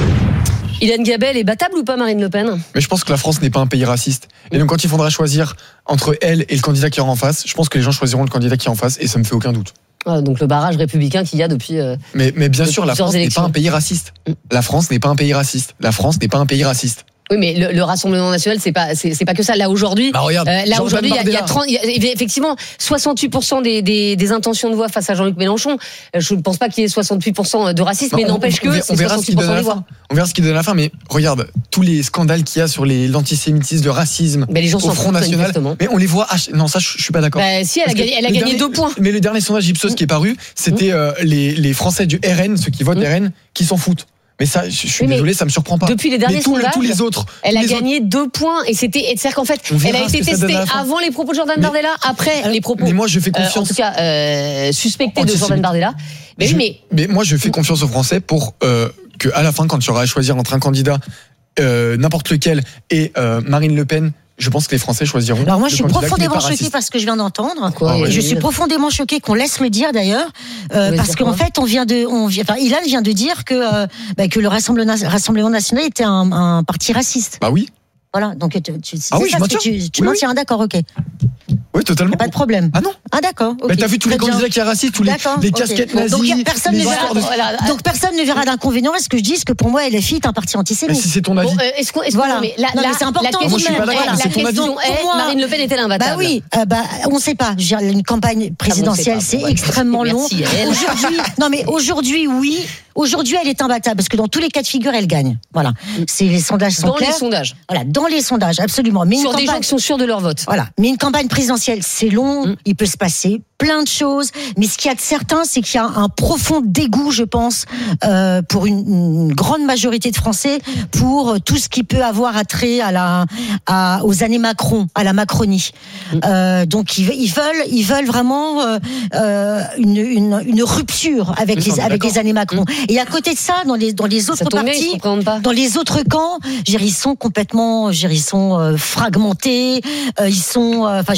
Hélène Gabel est battable ou pas Marine Le Pen? Mais je pense que la France n'est pas un pays raciste. Et donc quand il faudra choisir entre elle et le candidat qui est en face, je pense que les gens choisiront le candidat qui est en face et ça me fait aucun doute. Ah, donc le barrage républicain qu'il y a depuis. Euh, mais, mais bien depuis sûr, la France élections. n'est pas un pays raciste. La France n'est pas un pays raciste. La France n'est pas un pays raciste. Oui, mais le, le Rassemblement national, c'est pas, c'est, c'est pas que ça. Là aujourd'hui, bah regarde, euh, là aujourd'hui, il y a, y a trente, y a, effectivement, soixante-huit pour cent des, des, des intentions de voix face à Jean-Luc Mélenchon. Je ne pense pas qu'il y ait soixante-huit pour cent de racisme, bah, mais on, n'empêche on, que on c'est verra soixante-huit pour cent des voix. On verra ce qu'il donne à la fin, mais regarde tous les scandales qu'il y a sur les, l'antisémitisme, le racisme, mais les gens au Front National. Mais on les voit. Ah, non, ça, je, je suis pas d'accord. Bah, si, elle a gagné, elle a gagné dernier, deux points. Mais le dernier sondage Ipsos qui est paru, c'était euh, les, les Français du R N, ceux qui votent mmh. R N, qui s'en foutent. Mais ça, je suis oui, désolé, ça me surprend pas. Depuis les derniers tous, sondages, tous les autres, elle a gagné autres. deux points et c'était, c'est-à-dire qu'en fait, elle a été testée avant les propos de Jordan mais, Bardella, après mais, les propos. Mais moi, je fais confiance. Euh, en tout cas, euh, suspectés de Jordan Bardella. Mais, je, mais, mais moi, je fais confiance aux Français pour euh, que, à la fin, quand tu auras à choisir entre un candidat, euh, n'importe lequel, et euh, Marine Le Pen. Je pense que les Français choisiront. Alors moi, je suis profondément choquée par ce que je viens d'entendre. Quoi, je suis profondément choquée qu'on laisse le dire d'ailleurs, euh, parce qu'en fait, on vient de, on vient, enfin, Ilan vient de dire que euh, bah, que le Rassemblement, Rassemblement national était un, un parti raciste. Bah oui. Voilà, donc tu, tu, ah oui, ça, je maintiens. tu, tu oui, maintiens, oui. d'accord, ok. Oui, totalement. Y a pas de problème. Ah non. Ah d'accord. Okay. Mais t'as vu tous les candidats qui sont racistes, tous les, les casquettes okay. nazis. Donc personne ne verra. De... Voilà. Donc personne ne verra d'inconvénient à ce que je dise que pour moi L F I est un parti antisémite. Mais si c'est ton avis. Bon, euh, est-ce qu'on, est-ce voilà. Mais la, non, la, mais c'est important. La question, moi, je suis pas d'accord. La c'est ton question avis. est, moi, Marine Le Pen est-elle imbattable? Bah oui. Euh, bah on sait pas. Je veux dire, une campagne présidentielle, c'est extrêmement long. Aujourd'hui, non mais aujourd'hui, oui. Aujourd'hui, elle est imbattable parce que dans tous les cas de figure, elle gagne. Voilà. C'est les sondages sont dans clairs. Dans les sondages. Voilà, dans les sondages, absolument. Mais sur une des campagne... gens qui sont sûrs de leur vote. Voilà. Mais une campagne présidentielle, c'est long. Mm. Il peut se passer plein de choses. Mais ce qu'il y a de certain, c'est qu'il y a un profond dégoût, je pense, euh, pour une, une grande majorité de Français pour tout ce qui peut avoir attrait à la, à, aux années Macron, à la Macronie. Mm. Euh, donc ils, ils veulent, ils veulent vraiment euh, euh, une, une, une rupture avec les, avec les années Macron. Mm. Et à côté de ça, dans les, dans les autres partis, dans les autres camps, ils sont complètement, ils sont euh, fragmentés, euh, ils sont, enfin, euh, je veux dire,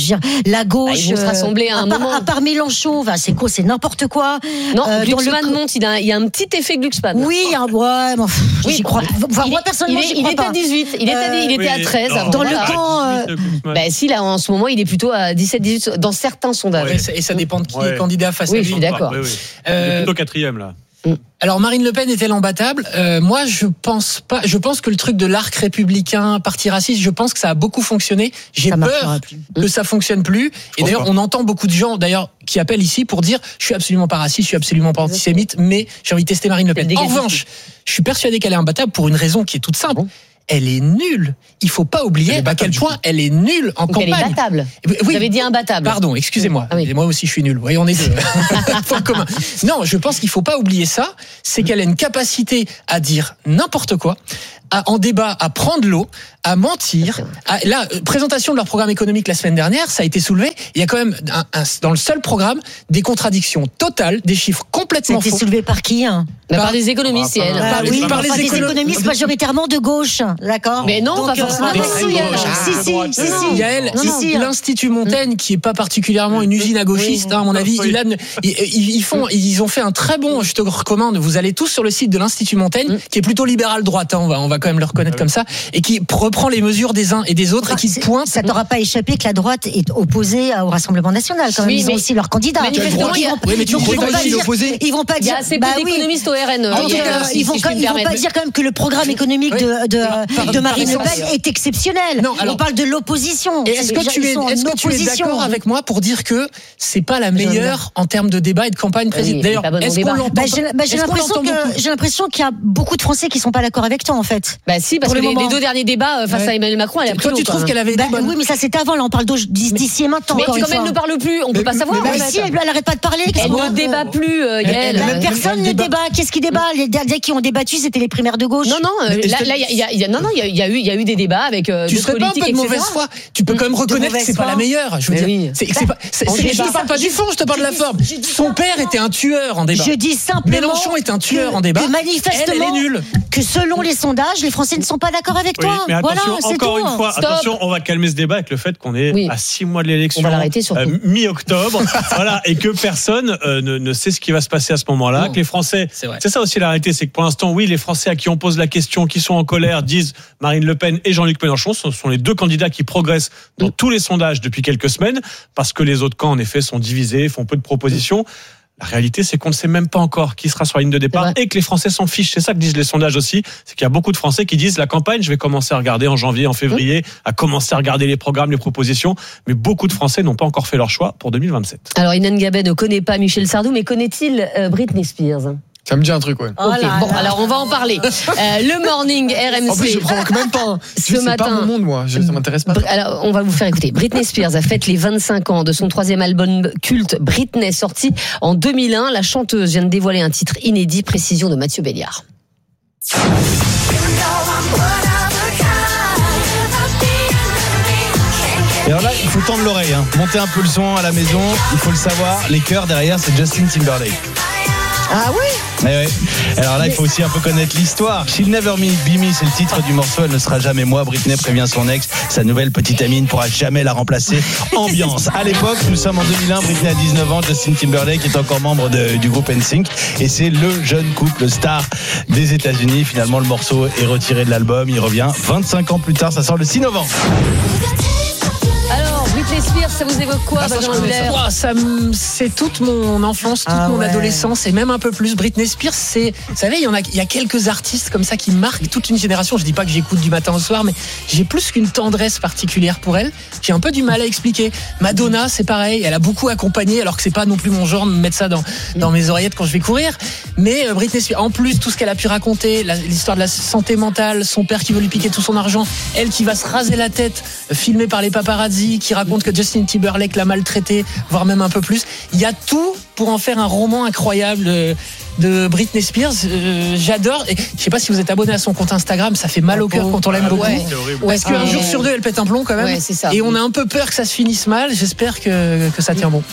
la gauche. Bah, ils vont se rassembler à un à part, moment. À part Mélenchon, enfin, c'est quoi, c'est n'importe quoi. Non, Euh, dans Glucksmann le- monte, il y a, un- il y a un petit effet Glucksmann. Oui, hein, ouais, mais enfin, Oui, j'y crois. Enfin, il moi est- personnellement, il est- j'y il crois était pas. à dix-huit, il était, Euh, il était à oui, treize. non, Dans voilà. le camp. euh, Bah, si, là, en ce moment, il est plutôt à dix-sept dix-huit dans certains sondages. Ouais, et ça dépend de qui Ouais. est candidat face Oui, à je lui. suis d'accord. Oui, oui. Euh, Il est plutôt quatrième là. Alors Marine Le Pen est-elle imbattable ? euh, Moi, je pense pas. Je pense que le truc de l'arc républicain, parti raciste, je pense que ça a beaucoup fonctionné. J'ai Ça marchera peur plus. que ça fonctionne plus. Et d'ailleurs, pas. on entend beaucoup de gens, d'ailleurs, qui appellent ici pour dire je suis absolument pas raciste, je suis absolument pas antisémite, mais j'ai envie de tester Marine Le Pen. En revanche, je suis persuadé qu'elle est imbattable pour une raison qui est toute simple. Elle est nulle. Il faut pas oublier à quel point elle est nulle en Donc elle campagne. est battable. Oui. Vous avez dit imbattable. Pardon, excusez-moi. Ah oui. Et moi aussi, je suis nul. Vous voyez, on est deux. Point commun. Non, je pense qu'il faut pas oublier ça. C'est qu'elle a une capacité à dire n'importe quoi, à, en débat, à prendre l'eau, à mentir. À, la euh, présentation de leur programme économique la semaine dernière, ça a été soulevé. Il y a quand même, un, un, dans le seul programme, des contradictions totales, des chiffres Ça a complètement été faux. soulevé par qui hein Bah, Par- par des économistes, c'est elle. Ah par les- oui, par les enfin, des écono- économistes majoritairement de gauche, d'accord. Mais non, Donc, pas euh, forcément. ah, Mais mais si, si, elle. euh, si, si, si, si. Il y a elle, Non, non. il- l'Institut Montaigne, qui est pas particulièrement une usine à gauchistes, hein, à mon avis. Oui. Ilan, ils, ils- ils font, ils ont fait un très bon, je te recommande, vous allez tous sur le site de l'Institut Montaigne, qui est plutôt libéral droite, hein, on va, on va quand même le reconnaître comme ça, et qui reprend les mesures des uns et des autres, et qui C'est- pointe. Ça t'aura pas échappé que la droite est opposée au Rassemblement National quand même. Oui, Ils ont mais- aussi leur candidat. manifestement, Donc, il y a- ils vont- Oui, mais tu donc, crois ils pas vont pas qu'il est dire- opposé Ils vont pas Il y dire. a assez peu bah oui. d'économistes au R N. En tout hier, cas, si- ils vont si je quand- puis me ils vont pas permettre. dire quand même que le programme économique Oui. de, de, Par- de par Marine Le essence. Pen est exceptionnel. Non, alors- On parle de l'opposition. Et est-ce que Ils tu es, sont en est-ce que tu es opposition. d'accord avec moi pour dire que c'est pas la meilleure en termes de débat et de campagne présidentielle? elle est D'ailleurs, pas bonne au est-ce débat. qu'on l'entend Bah, pas- j'ai bah, j'ai est-ce qu'on l'impression l'entend beaucoup que j'ai l'impression qu'il y a beaucoup de Français qui sont pas d'accord avec toi en fait. Bah si, parce Pour que le les, moment. les deux derniers débats euh, face Ouais. à Emmanuel Macron, elle a pris Toi, tu l'eau, trouves quand qu'elle même. avait Bah, des bonnes. oui, mais ça c'était avant. Là, on parle d'au- d'ici et maintenant. Mais encore une comme elle fois. ne parle plus, on peut pas savoir. Bah en fait. si, elle, elle arrête pas de parler. qu'est-ce Elle qu'on ne va- débat plus, euh, Elle- Yael. elle- Bah, elle- personne elle ne débat. débat. Qu'est-ce qui débat? Les derniers qui ont débattu, c'était les primaires de gauche. Non, non, euh, Mais est-ce là, que- là, il y a- il y a, il y a- non, non, il y a, il y a eu, il y a eu des débats avec euh, Tu d'autres serais pas un politiques, peu de et cetera. mauvaise foi. Tu peux quand même reconnaître que mauvaise c'est pas foi. la meilleure. Je veux Mais dire, oui. c'est, c'est pas, c'est, on c'est- débat. je te parle pas du fond, je te parle de la Je dis- forme. je dis Son père était un tueur en débat. Je dis simplement Mélenchon est un tueur que- en débat. que manifestement, Elle, elle est nulle. que selon les sondages, les Français ne sont pas d'accord avec Oui, toi. mais attention, voilà, c'est encore tout. une fois, Stop. attention, on va calmer ce débat avec le fait qu'on est Oui. à six mois de l'élection, On va l'arrêter surtout. euh, mi-octobre, voilà, et que personne euh, ne, ne sait ce qui va se passer à ce moment-là, Non. que les Français, C'est vrai. c'est ça aussi la réalité, c'est que pour l'instant, oui, les Français à qui on pose la question, qui sont en colère, disent Marine Le Pen et Jean-Luc Mélenchon, ce sont les deux candidats qui progressent dans tous les sondages depuis quelques semaines, parce que les autres camps, en effet, sont divisés, font peu de propositions. La réalité, c'est qu'on ne sait même pas encore qui sera sur la ligne de départ et que les Français s'en fichent. C'est ça que disent les sondages aussi. C'est qu'il y a beaucoup de Français qui disent la campagne, je vais commencer à regarder en janvier, en février, à commencer à regarder les programmes, les propositions. Mais beaucoup de Français n'ont pas encore fait leur choix pour deux mille vingt-sept. Alors, Inan Gabet ne connaît pas Michel Sardou, mais connaît-il euh, Britney Spears? Ça me dit un truc, ouais. Oh Ok, là bon, là. alors on va en parler. Euh, le morning R M C. En plus, je provoque même pas. hein. Ce C'est matin. pas mon monde, moi. Je- Ça m'intéresse pas. Br- Alors, on va vous faire écouter. Britney Spears a fêté les vingt-cinq ans de son troisième album culte Britney, sorti en deux mille un. La chanteuse vient de dévoiler un titre inédit, précision de Mathieu Béliard. Et alors là, il faut tendre l'oreille, hein. Monter un peu le son à la maison, il faut le savoir. Les chœurs derrière, c'est Justin Timberlake. Ah oui. Eh ouais. Alors là, il faut aussi un peu connaître l'histoire. She'll Never Me Be Me, c'est le titre du morceau. Elle ne sera jamais moi. Britney prévient son ex. Sa nouvelle petite amie ne pourra jamais la remplacer. Ambiance. À l'époque, nous sommes en deux mille un. Britney a dix-neuf ans. Justin Timberlake est encore membre de- du groupe N Sync. Et c'est le jeune couple star des États-Unis. Finalement, le morceau est retiré de l'album. Il revient vingt-cinq ans plus tard. Ça sort le six novembre. Alors, Britney Spears, ça vous évoque quoi, Ah, ça, je Benjamin connais Muller? ça. Ouah, ça me- c'est toute mon enfance, toute Ah mon ouais. adolescence et même un peu plus. Britney Spears, c'est, vous savez, il y en a, il y a quelques artistes comme ça qui marquent toute une génération. Je dis pas que j'écoute du matin au soir, mais j'ai plus qu'une tendresse particulière pour elle. J'ai un peu du mal à expliquer. Madonna, c'est pareil. Elle a beaucoup accompagné, alors que c'est pas non plus mon genre de me mettre ça dans, dans mes oreillettes quand je vais courir. Mais euh, Britney Spears, en plus, tout ce qu'elle a pu raconter, la- l'histoire de la santé mentale, son père qui veut lui piquer tout son argent, elle qui va se raser la tête, euh, filmée par les paparazzi, qui raconte que Justin Timberlake l'a maltraité, voire même un peu plus. Il y a tout pour en faire un roman incroyable de, de Britney Spears. Euh, j'adore. Et je sais pas si vous êtes abonné à son compte Instagram, ça fait mal au cœur quand on l'aime Ah, beaucoup. ouais. C'est horrible. Parce qu'un Ah, jour ouais. sur deux, elle pète un plomb quand même. Ouais, c'est ça. Et on a un peu peur que ça se finisse mal. J'espère que, que ça tient bon.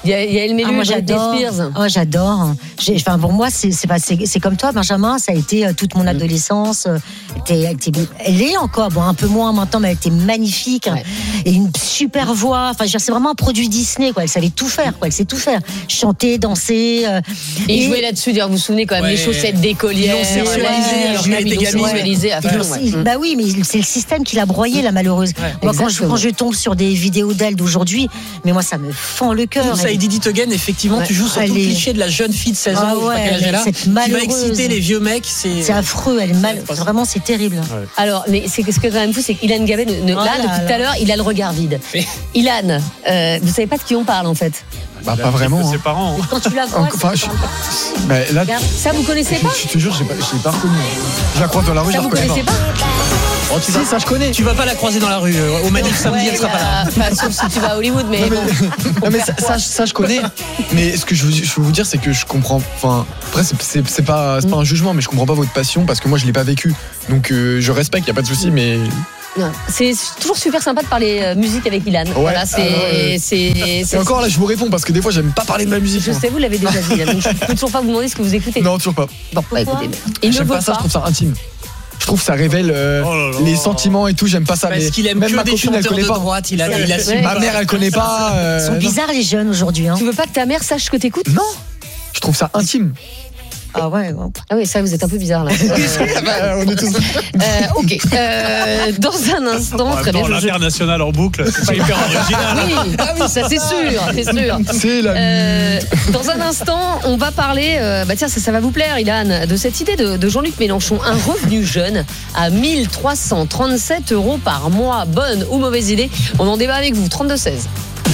Il y a, il y a El Mélu, Ah, moi Britney j'adore. Spears. Oh, j'adore. J'ai, enfin, pour moi, c'est, c'est, pas- c'est, c'est comme toi, Benjamin. Ça a été euh, toute mon adolescence. euh, était- elle, était- elle est encore, bon, un peu moins maintenant, mais elle était magnifique. Et une super voix. Enfin, je veux dire, c'est vraiment un produit Disney, quoi. Elle savait tout faire, quoi. Elle sait tout faire. Chanter, danser. euh, Et il jouait là-dessus, d'ailleurs, vous vous souvenez quand même, Ouais. les chaussettes d'écolière. Ils l'ont sexualisé, là, alors ils qu'elle était l'ont gamine. sexualisé à Ils fond, l'ont- ouais. ils- Bah oui, mais c'est le système qui l'a broyée, la malheureuse. Moi, quand je, exactement. quand je tombe sur des vidéos d'elle d'aujourd'hui, mais moi, ça me fend le cœur. Pour ça, Elle- Didi Tegen, effectivement, Ouais. tu joues sur Elle tout le est- cliché de la jeune fille de seize ans, Ah je sais pas ouais, quel âge elle a, cette qui va malheureuse. exciter les vieux mecs. C'est C'est affreux, elle est mal. Vraiment, c'est terrible. Alors, mais c'est ce que quand même fou, c'est qu'Ilan Gabet, ne- ne- Oh là, là depuis là. tout à l'heure, il a le regard vide. Ilan, euh, vous savez pas de qui on parle en fait. Bah, pas vraiment. Ses hein. parents. Quand tu la vois, Enfin, c'est- je- bah, là, Regarde, ça vous connaissez pas je te jure, je l'ai pas, je l'ai pas reconnu. Je la croise dans la rue, je Ça la vous reconnais connaissez pas. pas Oh, tu sais, ça je connais. Tu vas pas la croiser dans la rue. euh, Au Manif samedi, Ouais, elle sera pas là. bah, enfin, sauf si tu vas à Hollywood, mais Non, bon. Non, mais ça, ça, ça, je connais. Mais ce que je veux, je veux vous dire, c'est que je comprends. Enfin, après, c'est, c'est, c'est pas, c'est pas un jugement, mais je comprends pas votre passion parce que moi, je l'ai pas vécu. Donc, euh, je respecte, y a pas de souci, mais. Non, c'est toujours super sympa de parler euh, musique avec Ilan. Voilà, c'est, ah ouais. c'est, Et c'est- encore là, je vous réponds parce que des fois, j'aime pas parler de ma musique. Je moi. sais, vous l'avez déjà dit. Donc je peux toujours pas vous demander ce que vous écoutez. Non, toujours pas. Bon, bah, écoutez, mais il ne J'aime veut pas ça, pas. je trouve ça intime. Je trouve que ça révèle euh, les sentiments et tout, j'aime pas ça. Parce mais qu'il aime même que ma des copine, elle chanteurs connaît de pas. droite, il a- il assume Ouais. Ma mère, elle connaît pas. euh, Ils sont non. bizarres, les jeunes, aujourd'hui. Hein. Tu veux pas que ta mère sache que t'écoutes Non, je trouve ça intime. Ah ouais. Bon. Ah oui, ça, vous êtes un peu bizarre là. Bah, on est tous. Euh, ok. Euh, dans un instant, En très même bien. temps, je- l'international en boucle, c'est pas hyper original. Oui, ah oui, ça c'est sûr, c'est sûr. C'est la. Euh, dans un instant, on va parler, euh, bah tiens, ça, ça va vous plaire, Ilan, de cette idée de, de Jean-Luc Mélenchon, un revenu jeune à mille trois cent trente-sept euros par mois. Bonne ou mauvaise idée? On en débat avec vous, trente-deux seize.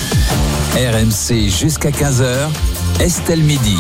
R M C jusqu'à quinze heures, Estelle Midi.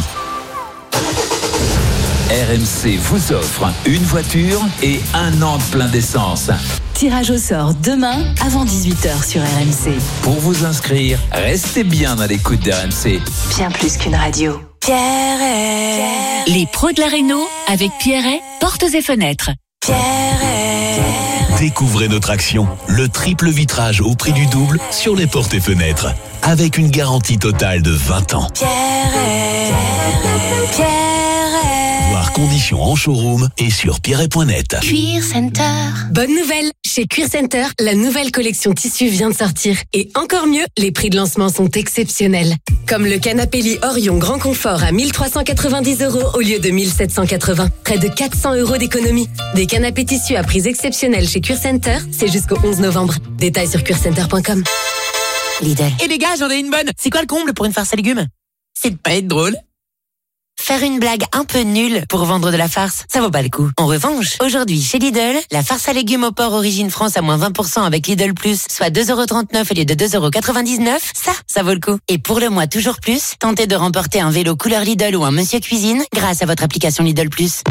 R M C vous offre une voiture et un an de plein d'essence. Tirage au sort demain avant dix-huit heures sur R M C. Pour vous inscrire, restez bien à l'écoute d'R M C. Bien plus qu'une radio. Pierre. Les pros de la réno avec Pierret, portes et fenêtres. Découvrez notre action, le triple vitrage au prix du double sur les portes et fenêtres, avec une garantie totale de vingt ans. Voir conditions en showroom et sur pierret point net. Cuir Center. Bonne nouvelle. Chez Cuir Center, la nouvelle collection tissu vient de sortir. Et encore mieux, les prix de lancement sont exceptionnels. Comme le canapé lit Orion Grand Confort à mille trois cent quatre-vingt-dix euros au lieu de mille sept cent quatre-vingts. Près de quatre cents euros d'économie. Des canapés tissus à prix exceptionnels chez Cuir Center, c'est jusqu'au onze novembre. Détails sur cuir center point com. Lidl. Et les gars, j'en ai une bonne. C'est quoi le comble pour une farce à légumes? C'est de pas être drôle. Faire une blague un peu nulle pour vendre de la farce, ça vaut pas le coup. En revanche, aujourd'hui chez Lidl, la farce à légumes au porc Origine France à moins vingt pour cent avec Lidl Plus, soit deux euros trente-neuf au lieu de deux euros quatre-vingt-dix-neuf, ça, ça vaut le coup. Et pour le mois toujours plus, tentez de remporter un vélo couleur Lidl ou un Monsieur Cuisine grâce à votre application Lidl Plus.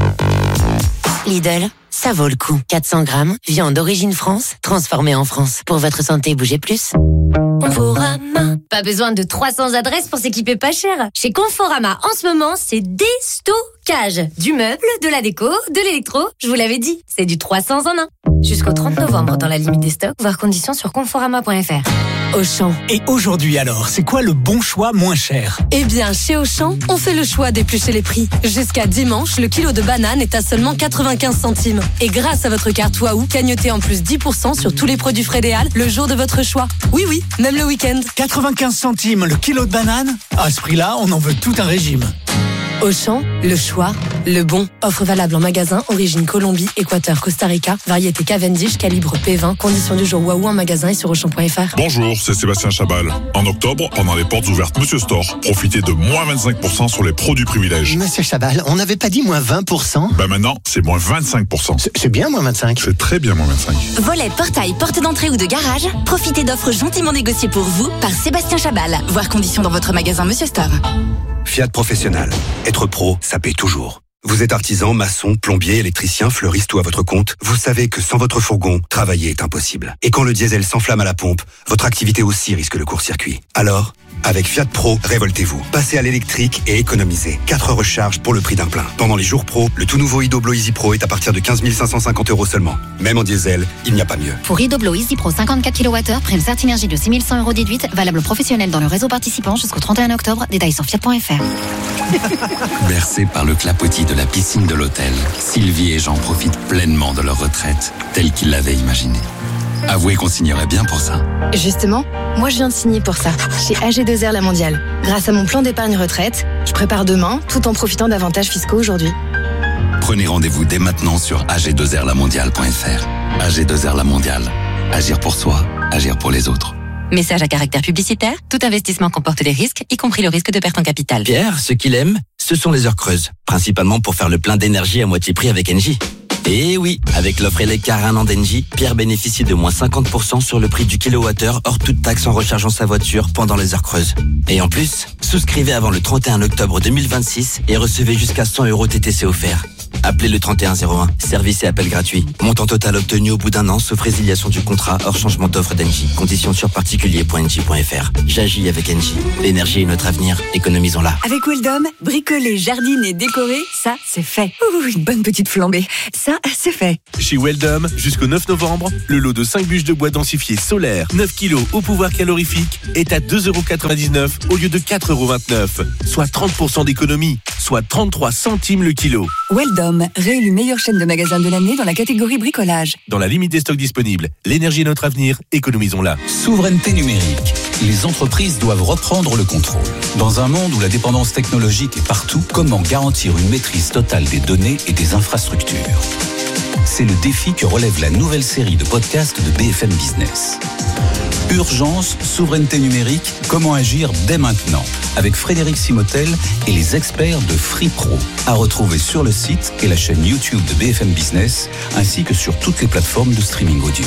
Lidl, ça vaut le coup. quatre cents grammes, viande d'origine France, transformée en France. Pour votre santé, bougez plus. Conforama. Pas besoin de trois cents adresses pour s'équiper pas cher. Chez Conforama, en ce moment, c'est déstockage. Du meuble, de la déco, de l'électro. Je vous l'avais dit, c'est du trois cents en un. Jusqu'au trente novembre dans la limite des stocks, voir conditions sur conforama point f r. Auchan. Et aujourd'hui alors, c'est quoi le bon choix moins cher? Eh bien, chez Auchan, on fait le choix d'éplucher les prix. Jusqu'à dimanche, le kilo de banane est à seulement quatre-vingt-quinze centimes. Et grâce à votre carte Waouh, gagnotez en plus dix pour cent sur tous les produits Frédéal le jour de votre choix. Oui, oui, même le week-end. quatre-vingt-quinze centimes le kilo de banane? À ce prix-là, on en veut tout un régime. Auchan, le choix, le bon. Offre valable en magasin, origine Colombie, Équateur, Costa Rica, variété Cavendish, calibre P vingt, conditions du jour Waouh en magasin et sur auchan point f r. Bonjour, c'est Sébastien Chabal. En octobre, pendant les portes ouvertes Monsieur Store, profitez de moins vingt-cinq pour cent sur les produits privilèges. Monsieur Chabal, on n'avait pas dit moins vingt pour cent? Bah maintenant, c'est moins vingt-cinq pour cent. C'est bien moins vingt-cinq. C'est très bien moins vingt-cinq. Volet, portail, porte d'entrée ou de garage, profitez d'offres gentiment négociées pour vous par Sébastien Chabal. Voir conditions dans votre magasin Monsieur Store. Fiat Professionnel. Être pro, ça paie toujours. Vous êtes artisan, maçon, plombier, électricien, fleuriste ou à votre compte, vous savez que sans votre fourgon, travailler est impossible. Et quand le diesel s'enflamme à la pompe, votre activité aussi risque le court-circuit. Alors, Avec Fiat Pro, révoltez-vous. Passez à l'électrique et économisez. quatre recharges pour le prix d'un plein. Pendant les jours pro, le tout nouveau iDoblo Easy Pro est à partir de quinze mille cinq cent cinquante euros seulement. Même en diesel, il n'y a pas mieux. Pour iDoblo Easy Pro cinquante-quatre kilowattheures, prime Certinergie de six mille cent euros déduite, valable professionnel dans le réseau participant jusqu'au trente et un octobre. Détails sur fiat point f r. Bercés par le clapotis de la piscine de l'hôtel, Sylvie et Jean profitent pleinement de leur retraite, telle qu'ils l'avaient imaginée. Avouez qu'on signerait bien pour ça. Justement, moi je viens de signer pour ça, chez A G deux R La Mondiale. Grâce à mon plan d'épargne retraite, je prépare demain, tout en profitant d'avantages fiscaux aujourd'hui. Prenez rendez-vous dès maintenant sur a g deux r la mondiale point f r. A G deux R La Mondiale. Agir pour soi, agir pour les autres. Message à caractère publicitaire, tout investissement comporte des risques, y compris le risque de perte en capital. Pierre, ce qu'il aime, ce sont les heures creuses, principalement pour faire le plein d'énergie à moitié prix avec Engie. Et oui, avec l'offre Eleccar un an d'Engie, Pierre bénéficie de moins cinquante pour cent sur le prix du kilowattheure hors toute taxe en rechargeant sa voiture pendant les heures creuses. Et en plus, souscrivez avant le trente et un octobre deux mille vingt-six et recevez jusqu'à cent euros T T C offerts. Appelez le trente et un zéro un, service et appel gratuit. Montant total obtenu au bout d'un an, sauf résiliation du contrat hors changement d'offre d'Engie. Conditions sur particulier point engie point f r. J'agis avec Engie. L'énergie est notre avenir, économisons-la. Avec Weldom, bricoler, jardiner, décorer, ça c'est fait. Ouh, une bonne petite flambée. Ça, c'est fait. Chez Weldom, jusqu'au neuf novembre, le lot de cinq bûches de bois densifié solaire, neuf kilos au pouvoir calorifique, est à deux euros quatre-vingt-dix-neuf au lieu de quatre euros vingt-neuf. Soit trente pour cent d'économie, soit trente-trois centimes le kilo. Weldom, réélu meilleure chaîne de magasins de l'année dans la catégorie bricolage. Dans la limite des stocks disponibles, l'énergie est notre avenir, économisons-la. Souveraineté numérique. Les entreprises doivent reprendre le contrôle. Dans un monde où la dépendance technologique est partout, comment garantir une maîtrise totale des données et des infrastructures ? C'est le défi que relève la nouvelle série de podcasts de B F M Business. Urgence, souveraineté numérique, comment agir dès maintenant, avec Frédéric Simotel et les experts de FreePro, à retrouver sur le site et la chaîne YouTube de B F M Business, ainsi que sur toutes les plateformes de streaming audio.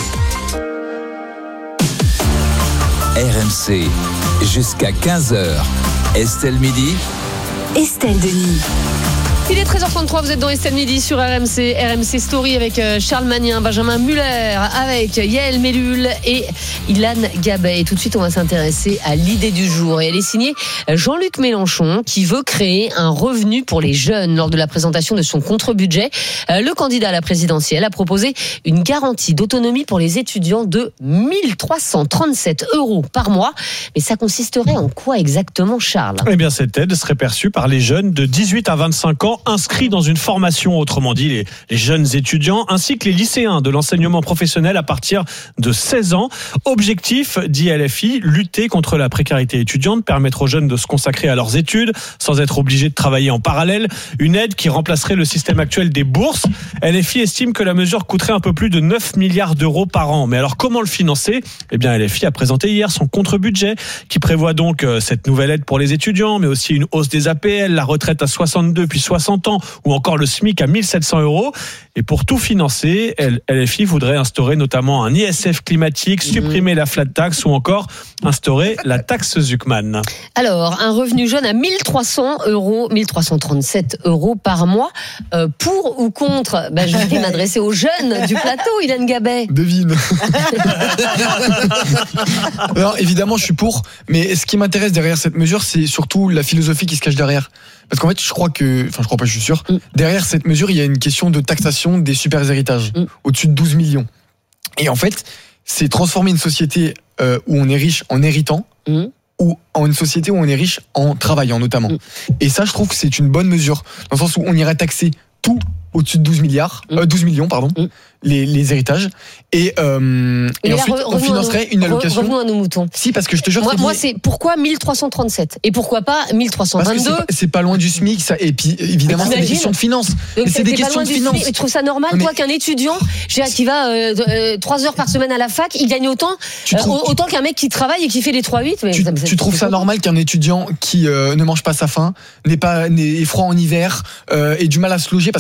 R M C, jusqu'à quinze heures. Estelle Midi. Estelle Denis. Il est treize heures trente-trois, vous êtes dans Estelle Midi sur R M C, R M C Story avec Charles Magnin, Benjamin Muller, avec Yael Mellul et Ilan Gabet. Et tout de suite, on va s'intéresser à l'idée du jour. Et elle est signée Jean-Luc Mélenchon, qui veut créer un revenu pour les jeunes. Lors de la présentation de son contre-budget, le candidat à la présidentielle a proposé une garantie d'autonomie pour les étudiants de mille trois cent trente-sept euros par mois. Mais ça consisterait en quoi exactement, Charles ? Eh bien, cette aide serait perçue par les jeunes de dix-huit à vingt-cinq ans inscrits dans une formation, autrement dit les, les jeunes étudiants, ainsi que les lycéens de l'enseignement professionnel à partir de seize ans. Objectif, dit L F I, lutter contre la précarité étudiante, permettre aux jeunes de se consacrer à leurs études sans être obligés de travailler en parallèle. Une aide qui remplacerait le système actuel des bourses. L F I estime que la mesure coûterait un peu plus de neuf milliards d'euros par an. Mais alors comment le financer ? Eh bien, L F I a présenté hier son contre-budget qui prévoit donc cette nouvelle aide pour les étudiants, mais aussi une hausse des A P L, la retraite à soixante-deux puis soixante ans ou encore le SMIC à mille sept cents euros. Et pour tout financer, L F I voudrait instaurer notamment un I S F climatique, supprimer la flat tax ou encore instaurer la taxe Zuckman. Alors, un revenu jeune à mille trois cents euros, mille trois cent trente-sept euros par mois. Euh, pour ou contre ? Ben, je vais m'adresser aux jeunes du plateau, Ilan Gabet. Devine. Alors, évidemment, je suis pour. Mais ce qui m'intéresse derrière cette mesure, c'est surtout la philosophie qui se cache derrière. Parce qu'en fait, je crois que, enfin, je crois pas, je suis sûr, mm. derrière cette mesure, il y a une question de taxation des super héritages, mm. au-dessus de douze millions. Et en fait, c'est transformer une société euh, où on est riche en héritant, mm. ou en une société où on est riche en travaillant, notamment. Mm. Et ça, je trouve que c'est une bonne mesure, dans le sens où on irait taxer tout au-dessus de douze milliards, mm. euh, douze millions, pardon, mm. les, les héritages. Et, euh, et, et ensuite, on financerait une allocation. Revenons à nos moutons. Si, parce que je te jure. Moi, moi c'est pourquoi mille trois cent trente-sept et pourquoi pas mille trois cent vingt-deux. Parce que c'est, c'est pas loin du SMIC, ça. Et puis, évidemment, c'est des questions de finances. Donc, mais c'est des questions de finances. Tu trouves ça normal, mais... toi, qu'un étudiant qui va euh, euh, trois heures par semaine à la fac, il gagne autant, euh, trouves, autant qu'un mec qui travaille et qui fait les trois huit. Tu, ça, tu trouves ça normal qu'un étudiant qui euh, ne mange pas sa faim, n'est pas, n'est froid en hiver, euh, ait du mal à se loger parce que t'as vu le prix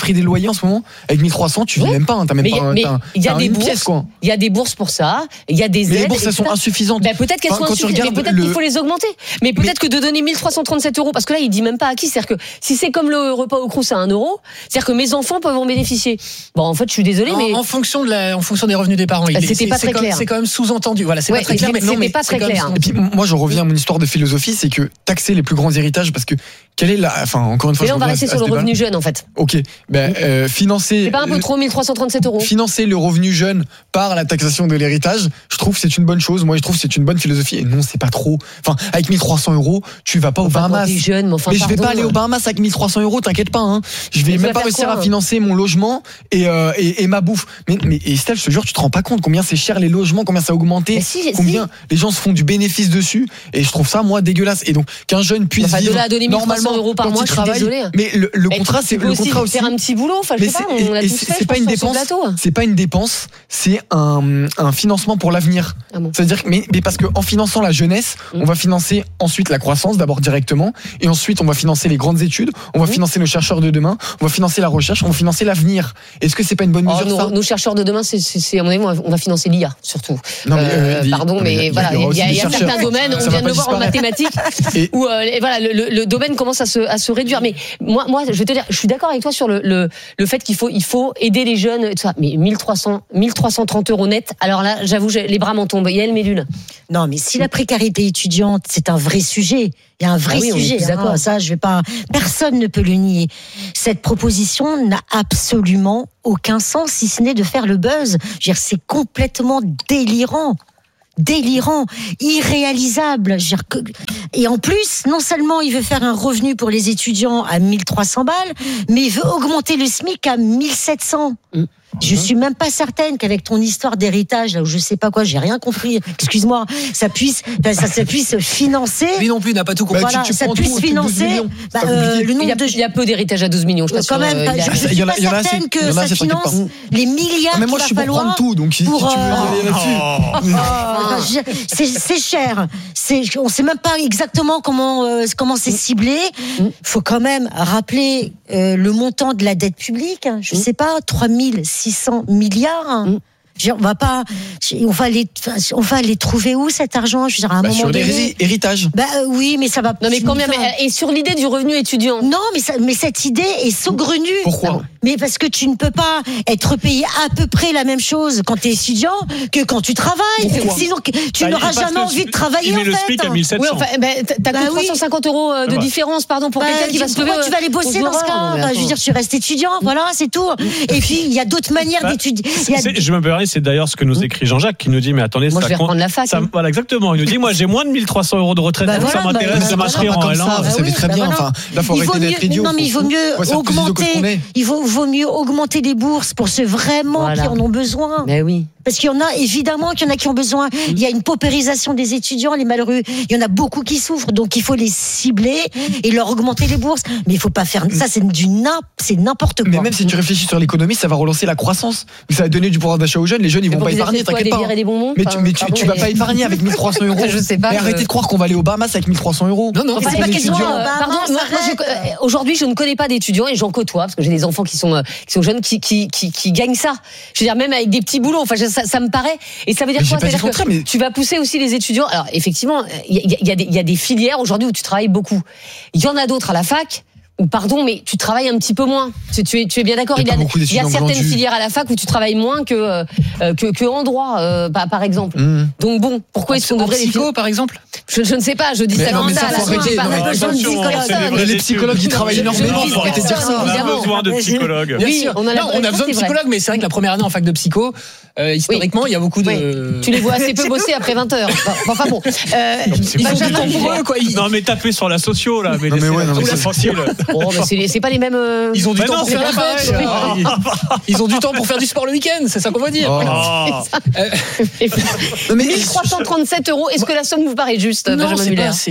prix des loyers en ce moment. Avec mille trois cents, tu vis Ouais. même pas. Hein, t'as même Mais pas. mais t'as, il y a t'as des une bourses, pièce, quoi. il y a des bourses pour ça, il y a des aides. Mais les bourses, et elles sont cetera. insuffisantes. Ben, peut-être qu'elles Enfin, sont quand tu insuffisantes, mais regardes peut-être le- qu'il faut les augmenter. Mais peut-être que de donner mille trois cent trente-sept euros, parce que là, il dit même pas à qui. C'est-à-dire que si c'est comme le repas au Crous à un euro, c'est-à-dire que mes enfants peuvent en bénéficier. Bon, en fait, je suis désolée, mais En, en fonction de la, en fonction des revenus des parents. Il Bah, est- c'était c'est- pas c'est très comme- clair. C'est quand même sous-entendu. Voilà, c'est Ouais, pas très clair. c'était Mais non, mais pas c'est très quand même clair. sous-entendu. Et puis moi je reviens à mon histoire de philosophie, c'est que taxer les plus grands héritages, parce que quelle est la, enfin encore une fois. mais là, je on va reviens rester à sur ce le débat-là. revenu jeune, en fait. Ok, ben euh, financer. C'est pas un peu trop mille trois cent trente-sept euros? Financer le revenu jeune par la taxation de l'héritage, je trouve que c'est une bonne chose. Moi, je trouve que c'est une bonne philosophie. Et non, c'est pas trop. Enfin, avec mille trois cents euros, tu vas pas aux Bahamas. Quand t'es jeune, mais enfin, mais je vais pardon. pas aller aux Bahamas avec mille trois cents euros, t'inquiète pas. Hein. Je vais Mais tu même vas pas faire réussir quoi, à hein financer mon logement et, euh, et, et ma bouffe. Mais, mais et Steph, je te jure, tu te rends pas compte combien c'est cher les logements, combien ça a augmenté, Mais si, combien si. les gens se font du bénéfice dessus. Et je trouve ça, moi, dégueulasse. Et donc, qu'un jeune puisse Enfin, de vivre là à donner mille trois cents normalement euros par quand mois, il je suis travaille. désolée. Mais le, le Mais contrat, tu c'est peux le aussi contrat aussi. faire un petit boulot. Enfin, je Mais sais pas, c'est- on l'a et tous c'est- fait, c'est je pas pense, une sur ce dépense, plateau. c'est pas une dépense, c'est un, un financement pour l'avenir. Ah bon. C'est-à-dire que, mais, mais parce qu'en finançant la jeunesse, Mm. on va financer ensuite la croissance d'abord directement, et ensuite on va financer les grandes études, on va Mm. financer nos chercheurs de demain, on va financer la recherche, on va financer l'avenir. Est-ce que c'est pas une bonne Oh, mesure ça nos, nos chercheurs de demain, c'est, c'est, c'est, à mon avis, on va- on va financer l'I A surtout. Non, mais, Euh, euh, des- pardon, non, mais il y mais a- voilà, il y aura il y a, aussi il y a des chercheurs. certains domaines, Ça on va vient de pas le voir en disparaître. mathématiques, Et- où euh, les- voilà, le, le- le domaine commence à se, à se réduire. Mais moi, moi, je vais te dire, je suis d'accord avec toi sur le, le, le fait qu'il faut, il faut aider les jeunes, et tout ça. Mais mille trois cents, mille trois cent trente euros net. Alors là, j'avoue, j'ai- les bras m'en tombent. Yael Médule. Non, mais si la précarité étudiante, c'est un vrai sujet, il y a un vrai Ah oui, on est sujet. tous hein, d'accord. ça, je vais pas. Personne ne peut le nier. Cette proposition n'a absolument aucun sens, si ce n'est de faire le buzz. Je veux dire, c'est complètement délirant. Délirant, irréalisable. Je veux dire que- Et en plus, non seulement il veut faire un revenu pour les étudiants à mille trois cents balles, mais il veut augmenter le SMIC à mille sept cents. Je suis même pas certaine qu'avec ton histoire d'héritage, là où je sais pas quoi, j'ai rien compris. Excuse-moi, ça puisse, enfin, ça, ça puisse financer. Lui non plus n'a pas tout compris. Voilà, tu- tu ça prends tout puisse au-dessus de douze financer millions. bah, C'est pas euh, compliqué. le Il y, nombre a, de. il y a peu d'héritage à douze millions, je Euh, t'assure. Quand même, euh, pas- il y a- je, je Il suis y en a- pas il y en a certaine assez. que Il y en a ça assez, t'inquiète finance pas. les milliards Ah, mais moi qu'il je suis va pour prendre falloir tout, donc si, si tu veux pour, y aller euh, là-dessus. Ah, je- c'est c'est cher. C'est, on sait même pas exactement comment euh, comment c'est ciblé. Faut quand même rappeler euh, le montant de la dette publique. Je sais pas, trois mille six cents milliards. Je veux dire, on va pas, on va les, on va les trouver où cet argent? Je veux dire, à un Bah, moment sur donné. les héritages. Bah euh, oui, mais ça va. Non, mais combien, mais, Enfin, et sur l'idée du revenu étudiant. non, mais, ça, mais cette idée est saugrenue. Pourquoi? Mais parce que tu ne peux pas être payé à peu près la même chose quand tu es étudiant que quand tu travailles. Pourquoi? Sinon, tu Bah, n'auras parce jamais que envie de travailler. Il met en le fait. SMIC à mille sept cents. Oui, enfin, ben, t'as t'as Bah que oui. trois cent cinquante euros euh, de Ouais. différence, pardon, pour Bah, quelqu'un qui va se lever. pourquoi tu vas aller bosser dans ce cas? Bah, je veux dire, tu restes étudiant, voilà, c'est tout. Et puis, il y a d'autres manières Bah, d'étudier. Il y a- C'est- Je me permets, c'est d'ailleurs ce que nous écrit Jean-Jacques qui nous dit mais attendez, Moi, ça je vais compte- reprendre la fac, ça- hein. Voilà, exactement. Il nous dit moi j'ai moins de mille trois cents euros de retraite, Bah donc voilà, ça m'intéresse bah, de bah, m'inscrire voilà, en comme L un. ça, vous Bah savez oui, très bah bien. voilà. Enfin, là, faut Il arrêter vaut d'être mieux- idiot. non, mais il vaut mieux Ouais, c'est un peu idiot que ce qu'on augmenter. est. Il vaut, vaut mieux augmenter les bourses pour ceux vraiment Voilà. qui en ont besoin. Mais oui. Parce qu'il y en a, évidemment, qu'il y en a qui ont besoin. Il y a une paupérisation des étudiants, les malheureux. Il y en a beaucoup qui souffrent. Donc, il faut les cibler et leur augmenter les bourses. Mais il faut pas faire, ça, c'est du nimp- c'est n'importe quoi. Mais même si tu réfléchis sur l'économie, ça va relancer la croissance. Ça va donner du pouvoir d'achat aux jeunes. Les jeunes, ils Mais vont pour pas qu'ils épargner, achètent quoi, t'inquiète des pas. bières et des bonbons Mais tu, Enfin, mais tu, pardon, tu vas mais- pas épargner avec mille trois cents euros. Je sais pas, Mais je- arrêtez de croire qu'on va aller aux Bahamas avec mille trois cents euros. Non, non, Mais Parce c'est qu'on pas est question, étudiant. euh, Pardon, Bah, moi, moi, s'arrête. je- euh, aujourd'hui, je ne connais pas d'étudiants et j'en côtoie parce que j'ai des enfants qui sont euh, qui sont jeunes qui qui qui, qui gagnent ça. Je veux dire même avec des petits boulots. Enfin, je- ça, ça me paraît. Et ça veut dire Mais j'ai quoi? pas dit C'est-à-dire le contraire, que mais- tu vas pousser aussi les étudiants. Alors effectivement, il y a, il y a des il y a des filières aujourd'hui où tu travailles beaucoup. Il y en a d'autres à la fac. Ou pardon, mais tu travailles un petit peu moins. Tu, tu es, tu es bien d'accord. Il Il y y a a, pas beaucoup il y a d'étudiants certaines glandus. filières à la fac où tu travailles moins que euh, que, que en droit, euh, par, par exemple. Mmh. Donc bon, pourquoi est-ce qu'on En devrait les psycho, par exemple. je, je ne sais pas. Je dis Mais ça non, comme mais ça. ça, à la faut fin, arrêter. j'ai pas Non, mais besoin de attention, psychologue. c'est des Mais vrais les psychologues, ils travaillent Je- je- énormément. je- Faut arrêter de dire ça. On a Évidemment. besoin de Mais je- psychologues. Bien Oui, sûr. on a la- Non, on a ça, besoin de c'est vrai. psychologues, mais c'est vrai que la première année en fac de psycho, euh, historiquement, il y a beaucoup de. Oui. Tu les vois assez peu bosser après vingt heures. Bon, enfin bon. Euh, c'est Ils pas ont du jamais temps pour eux, quoi. Ils, Non mais tapez sur la socio là, mais Non, mais laissez ouais, la- non, mais c'est c'est- facile. bon, bah, c'est c'est pas les mêmes. euh, ils ont du Mais temps non, pour c'est faire la pas fête. pareil. Ils- Ils ont du temps pour faire du sport le week-end, c'est ça qu'on va dire. Oh. Ah. Euh, Non, mais- mille trois cent trente-sept euros. Est-ce que la somme vous paraît juste, non, Benjamin c'est Muller? pas assez.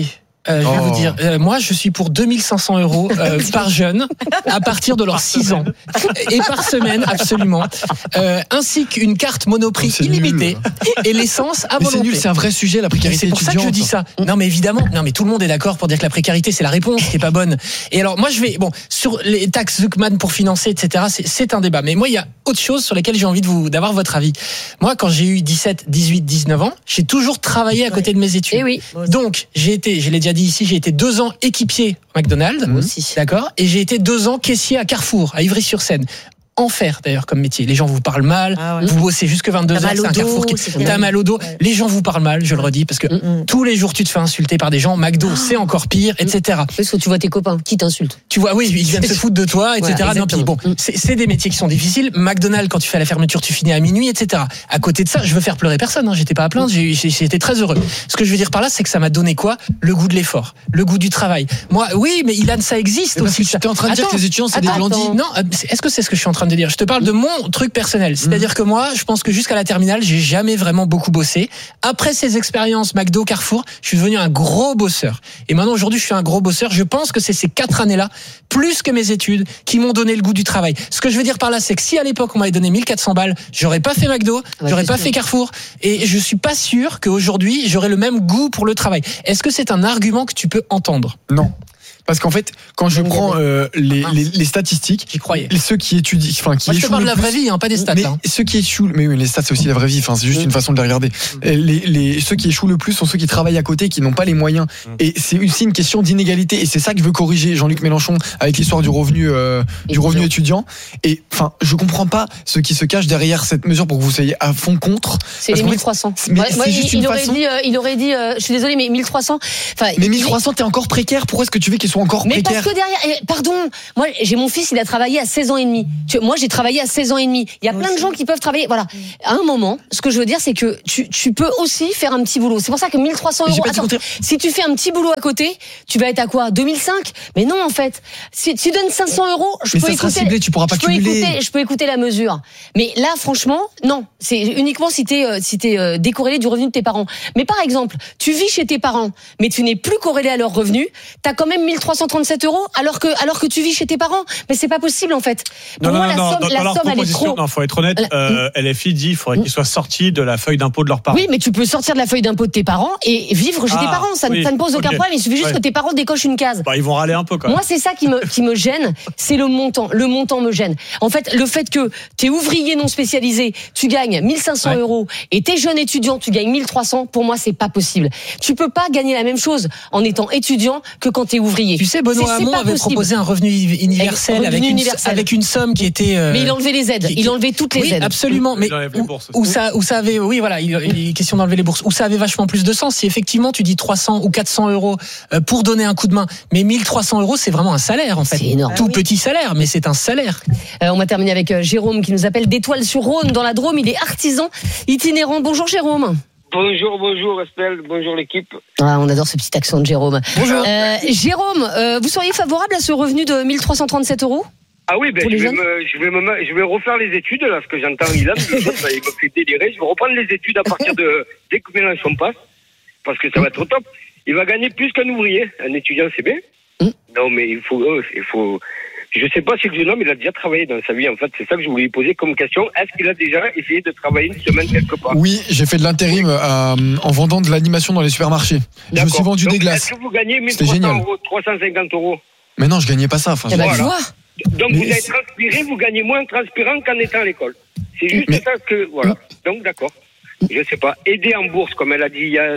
Euh, je vais Oh. vous dire, euh, moi je suis pour deux mille cinq cents euros euh, par jeune à partir de leurs six ans et par semaine absolument, euh, ainsi qu'une carte Monoprix Oh, c'est illimitée nul. et l'essence à Mais c'est volonté. nul, c'est un vrai sujet, la Mais précarité c'est pour ça que je étudiante. dis ça. Non mais évidemment, non mais tout le monde est d'accord pour dire que la précarité c'est la réponse qui est pas bonne. Et alors moi je vais bon sur les taxes Zuckman pour financer et cetera. C'est, c'est un débat. Mais moi il y a autre chose sur lesquelles j'ai envie de vous d'avoir votre avis. Moi quand j'ai eu dix-sept, dix-huit, dix-neuf ans, j'ai toujours travaillé à côté de mes études. Eh oui. Donc j'ai été, je l'ai déjà dit ici, j'ai été deux ans équipier au McDonald's. Moi aussi. D'accord. Et j'ai été deux ans caissier à Carrefour à Ivry-sur-Seine. Enfer d'ailleurs comme métier. Les gens vous parlent mal, Ah ouais. vous bossez jusque vingt-deux T'as heures, mal c'est au un dos, Carrefour qui c'est t'as terrible. mal au dos. Ouais. Les gens vous parlent mal, je le redis, parce que Mm-mm. tous les jours tu te fais insulter par des gens. McDo, c'est encore pire, et cetera. Parce que tu vois tes copains qui t'insultent. Tu vois, oui, ils viennent se foutre de toi, et cetera. Voilà, non, puis bon, exactement. c'est, c'est des métiers qui sont difficiles. McDonald's, quand tu fais la fermeture, tu finis à minuit, et cetera. À côté de ça, je veux faire pleurer personne. Hein, j'étais pas à plaindre, j'ai, j'ai, j'ai été très heureux. Ce que je veux dire par là, c'est que ça m'a donné quoi ? Le goût de l'effort, le goût du travail. Moi, oui, mais Ilan, ça existe Mais parce aussi. que tu étais en train de dire Attends, que les étudiants, c'est des attends, glandis. Non, euh, c'est- est-ce que c'est ce que je suis en train de dire ? Je te parle de mon truc personnel. C'est-à-dire que moi, je pense que jusqu'à la terminale, j'ai jamais vraiment beaucoup bossé. Après ces expériences McDo, Carrefour, je suis devenu un gros bosseur. Et maintenant, aujourd'hui, je suis un gros bosseur. Je pense que c'est ces quatre années-là, plus que mes études, qui m'ont donné le goût du travail. Ce que je veux dire par là, c'est que si à l'époque, on m'avait donné mille quatre cents balles, j'aurais pas fait McDo, Ouais, j'aurais c'est pas sûr. fait Carrefour. Et je suis pas sûr qu'aujourd'hui, j'aurais le même goût pour le travail. Est-ce que c'est un argument que tu peux entendre ? Non. Parce qu'en fait, quand je Mmh. prends euh, les, les, les statistiques, J'y croyais. les- ceux qui étudient, enfin qui Moi, je te échouent parle de le la plus- vraie vie, hein, pas des stats. Mais hein. ceux qui échouent, mais oui, les stats c'est aussi la vraie vie. Enfin, c'est juste Mm. une façon de les regarder. Les, les ceux qui échouent le plus sont ceux qui travaillent à côté, qui n'ont pas les moyens. Et c'est aussi une question d'inégalité. Et c'est ça que veut corriger Jean-Luc Mélenchon avec l'histoire du revenu, euh, du revenu étudiant. Et enfin, je comprends pas ce qui se cache derrière cette mesure pour que vous soyez à fond contre. C'est Parce les qu'en fait, mille trois cents. mais Ouais, c'est ouais, juste il, une il aurait façon- dit, euh, il aurait dit, euh, je suis désolé, mais mille trois cents. Enfin, Mais il- mille trois cents, t'es encore précaire. Pourquoi est-ce que tu veux qu'ils soient encore Mais précaires parce que derrière, eh, pardon, moi j'ai mon fils, il a travaillé à seize ans et demi. Tu- Moi j'ai travaillé à seize ans et demi. Il y a plein de gens qui peuvent travailler. Voilà. À un moment, ce que je veux dire, c'est que tu, tu peux aussi faire un petit boulot. C'est pour ça que mille trois cents Mais j'ai euros. pas dit Attends, contraire. si tu fais un petit boulot à côté, tu vas être à quoi deux mille cinq. Mais non, en fait, si tu donnes cinq cents euros, je Mais peux ça sera écouter. ciblé, tu pourras pas je peux cumuler. écouter, je peux écouter la mesure. Mais là, franchement, non. C'est uniquement si t'es euh, si t'es euh, décorrélé du revenu de tes parents. Mais par exemple, tu vis chez tes parents, mais tu n'es plus corrélé à leurs revenus. T'as quand même mille trois cent trente-sept euros, alors que alors que tu vis chez tes parents. Mais c'est pas possible en fait. Pour Non, moi, non, la non, somme, dans, la dans leur somme, elle est proposition, trop. non, faut être honnête, La- euh, L F I dit qu'il faudrait qu'ils soient sortis de la feuille d'impôt de leurs parents. Oui, mais tu peux sortir de la feuille d'impôt de tes parents et vivre chez Ah, tes parents. Ça, ne- oui, ça ne pose aucun ok. problème. Il suffit juste Ouais. que tes parents décochent une case. Bah, ils vont râler un peu quand même. Moi, c'est ça qui me, qui me gêne, c'est le montant. Le montant me gêne. En fait, le fait que t'es ouvrier non spécialisé, tu gagnes mille cinq cents Ouais. euros, et t'es jeune étudiant, tu gagnes mille trois cents, pour moi, c'est pas possible. Tu peux pas gagner la même chose en étant étudiant que quand t'es ouvrier. Tu sais, Benoît C'est- c'est Hamon pas avait possible. proposé un revenu universel, Revenu avec, une, universel. avec une somme qui était. euh, Mais il enlevait les aides. qui- Il enlevait toutes les oui, aides. absolument. Mais Il enlève les où, bourses où aussi. ça, où ça avait, oui, voilà, il, il est question d'enlever les bourses. Où ça avait vachement plus de sens. Si effectivement tu dis trois cents ou quatre cents euros euh, pour donner un coup de main, mais mille trois cents euros, c'est vraiment un salaire en fait. C'est énorme. Tout Ah oui. petit salaire, mais c'est un salaire. Euh, on va terminer avec euh, Jérôme qui nous appelle d'Étoile-sur-Rhône dans la Drôme. Il est artisan itinérant. Bonjour Jérôme. Bonjour, bonjour Estelle, bonjour l'équipe. Ah, on adore ce petit accent de Jérôme. Bonjour. Euh, Jérôme, euh, vous seriez favorable à ce revenu de mille trois cent trente-sept euros? Ah oui, ben Pour je les vais, jeunes me, je, vais me, je vais refaire les études, là, ce que j'entends Ilan, ça, ça, il me fait délirer. Je vais reprendre les études à partir de dès que Mélenchon passe, parce que ça va être au top. Il va gagner plus qu'un ouvrier, un étudiant, c'est bien. Mm. Non, mais il faut, euh, il faut. Je sais pas si le jeune homme il a déjà travaillé dans sa vie. En fait, c'est ça que je voulais lui poser comme question. Est-ce qu'il a déjà essayé de travailler une semaine quelque part? Oui, j'ai fait de l'intérim euh, en vendant de l'animation dans les supermarchés. Je me suis vendu Donc, des glaces. Est-ce que vous gagnez mille C'était trois cents génial. euros, trois cent cinquante euros? Mais non, je gagnais pas ça. Enfin, Eh ben, Voilà. tu vois. Donc Mais vous avez c'est- transpiré, vous gagnez moins en transpirant qu'en étant à l'école. C'est juste Mais- ça que voilà. Donc d'accord. Je sais pas. Aider en bourse, comme elle a dit il y a,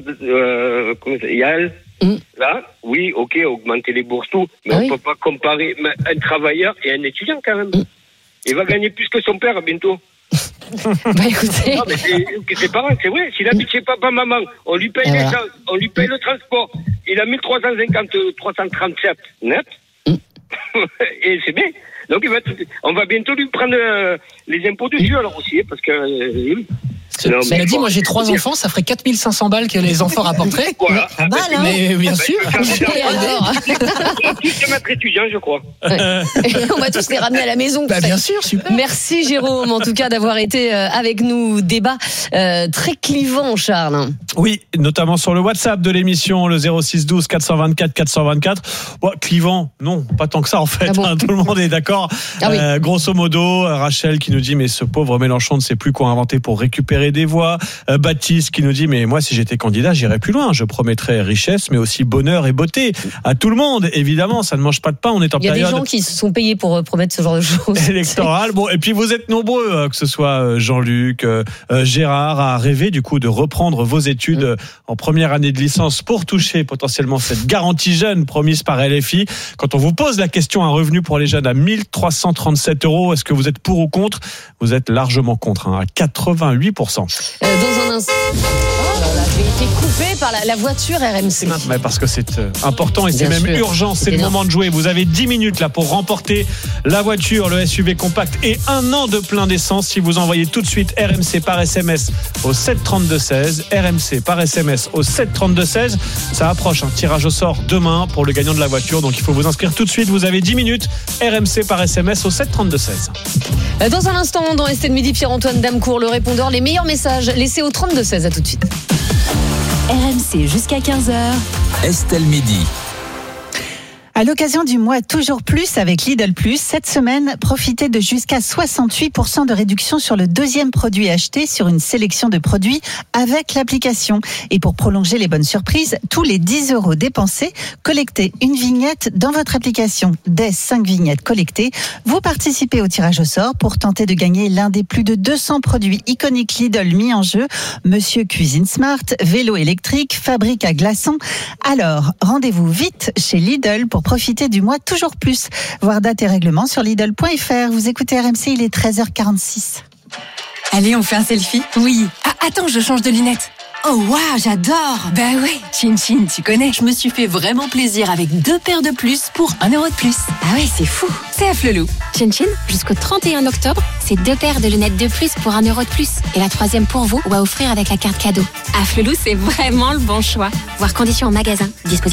euh, comment ça, Yael, Mm. là, oui, ok, augmenter les bourses, tout, mais Ah on oui. peut pas comparer mais un travailleur et un étudiant quand même. Il va gagner plus que son père bientôt. Bah écoutez. Non, mais c'est que ses parents, c'est vrai. S'il habite chez papa, maman, on lui paye Et voilà. l'essence, on lui paye le transport. Il a mille trois cent cinquante, trois cent trente-sept net. Et c'est bien. Donc il va être- on va bientôt lui prendre euh, les impôts dessus alors aussi, parce que euh, oui. Non, Cela mais dit, bon, moi j'ai trois c'est- enfants, ça ferait quatre mille cinq cents balles que les enfants rapporteraient. Voilà. Pas mal, hein. Mais bien Bah, sûr. tu vas faire des- Alors, On va tous se mettre étudiants, je crois. on va tous les ramener à la maison. Bah, bien sûr, super. Merci Jérôme, en tout cas, d'avoir été euh, avec nous. Débat euh, très clivant, Charles. Oui, notamment sur le WhatsApp de l'émission, le zéro six douze quatre cent vingt-quatre quatre cent vingt-quatre. Bon, clivant, non, pas tant que ça en fait. Ah bon hein, tout le monde est d'accord. Ah oui. Euh, grosso modo, Rachel qui nous dit mais ce pauvre Mélenchon ne sait plus quoi inventer pour récupérer des voix. Euh, Baptiste qui nous dit mais moi si j'étais candidat j'irais plus loin. Je promettrais richesse mais aussi bonheur et beauté à tout le monde. Évidemment, ça ne mange pas de pain. On est en Il y a des période gens qui se sont payés pour euh, promettre ce genre de choses. électorale. Bon, et puis vous êtes nombreux, euh, que ce soit euh, Jean-Luc, euh, euh, Gérard, à rêver du coup de reprendre vos études euh, en première année de licence pour toucher potentiellement cette garantie jeune promise par L F I. Quand on vous pose la question un revenu pour les jeunes à mille trois cent trente-sept euros, est-ce que vous êtes pour ou contre? Vous êtes largement contre, hein, à quatre-vingt-huit pour cent. Euh, dans un instant. Oh là là, j'ai été coupé par la, la voiture R M C. Mais parce que c'est euh, important et c'est Bien même sûr. urgent, c'est C'est le énorme. moment de jouer. Vous avez dix minutes là pour remporter la voiture, le S U V compact et un an de plein d'essence si vous envoyez tout de suite R M C par S M S au sept trente-deux seize. R M C par S M S au sept trente-deux seize. Ça approche, un tirage au sort demain pour le gagnant de la voiture, donc il faut vous inscrire tout de suite. Vous avez dix minutes. R M C par S M S au sept trente-deux seize. Euh, Dans un instant, dans Estelle Midi, Pierre-Antoine Damecourt, le répondeur, les meilleurs messages laissés au trente-deux seize. À tout de suite. R M C jusqu'à quinze heures. Estelle Midi. À l'occasion du mois Toujours Plus avec Lidl Plus, cette semaine, profitez de jusqu'à soixante-huit pour cent de réduction sur le deuxième produit acheté sur une sélection de produits avec l'application. Et pour prolonger les bonnes surprises, tous les dix euros dépensés, collectez une vignette dans votre application. Dès cinq vignettes collectées, vous participez au tirage au sort pour tenter de gagner l'un des plus de deux cents produits iconiques Lidl mis en jeu. Monsieur Cuisine Smart, vélo électrique, fabrique à glaçons. Alors, rendez-vous vite chez Lidl pour profiter du mois Toujours Plus. Voir date et règlement sur Lidl point F R. Vous écoutez R M C, il est treize heures quarante-six. Allez, on fait un selfie? Oui. Ah, attends, je change de lunettes. Oh waouh, j'adore. Bah ouais, Chin Chin, tu connais. Je me suis fait vraiment plaisir avec deux paires de plus pour un euro de plus. Ah ouais, c'est fou. C'est à Flelou. Chin Chin, jusqu'au trente et un octobre, c'est deux paires de lunettes de plus pour un euro de plus. Et la troisième pour vous ou à offrir avec la carte cadeau. À Flelou, c'est vraiment le bon choix. Voir conditions en magasin. Dispositif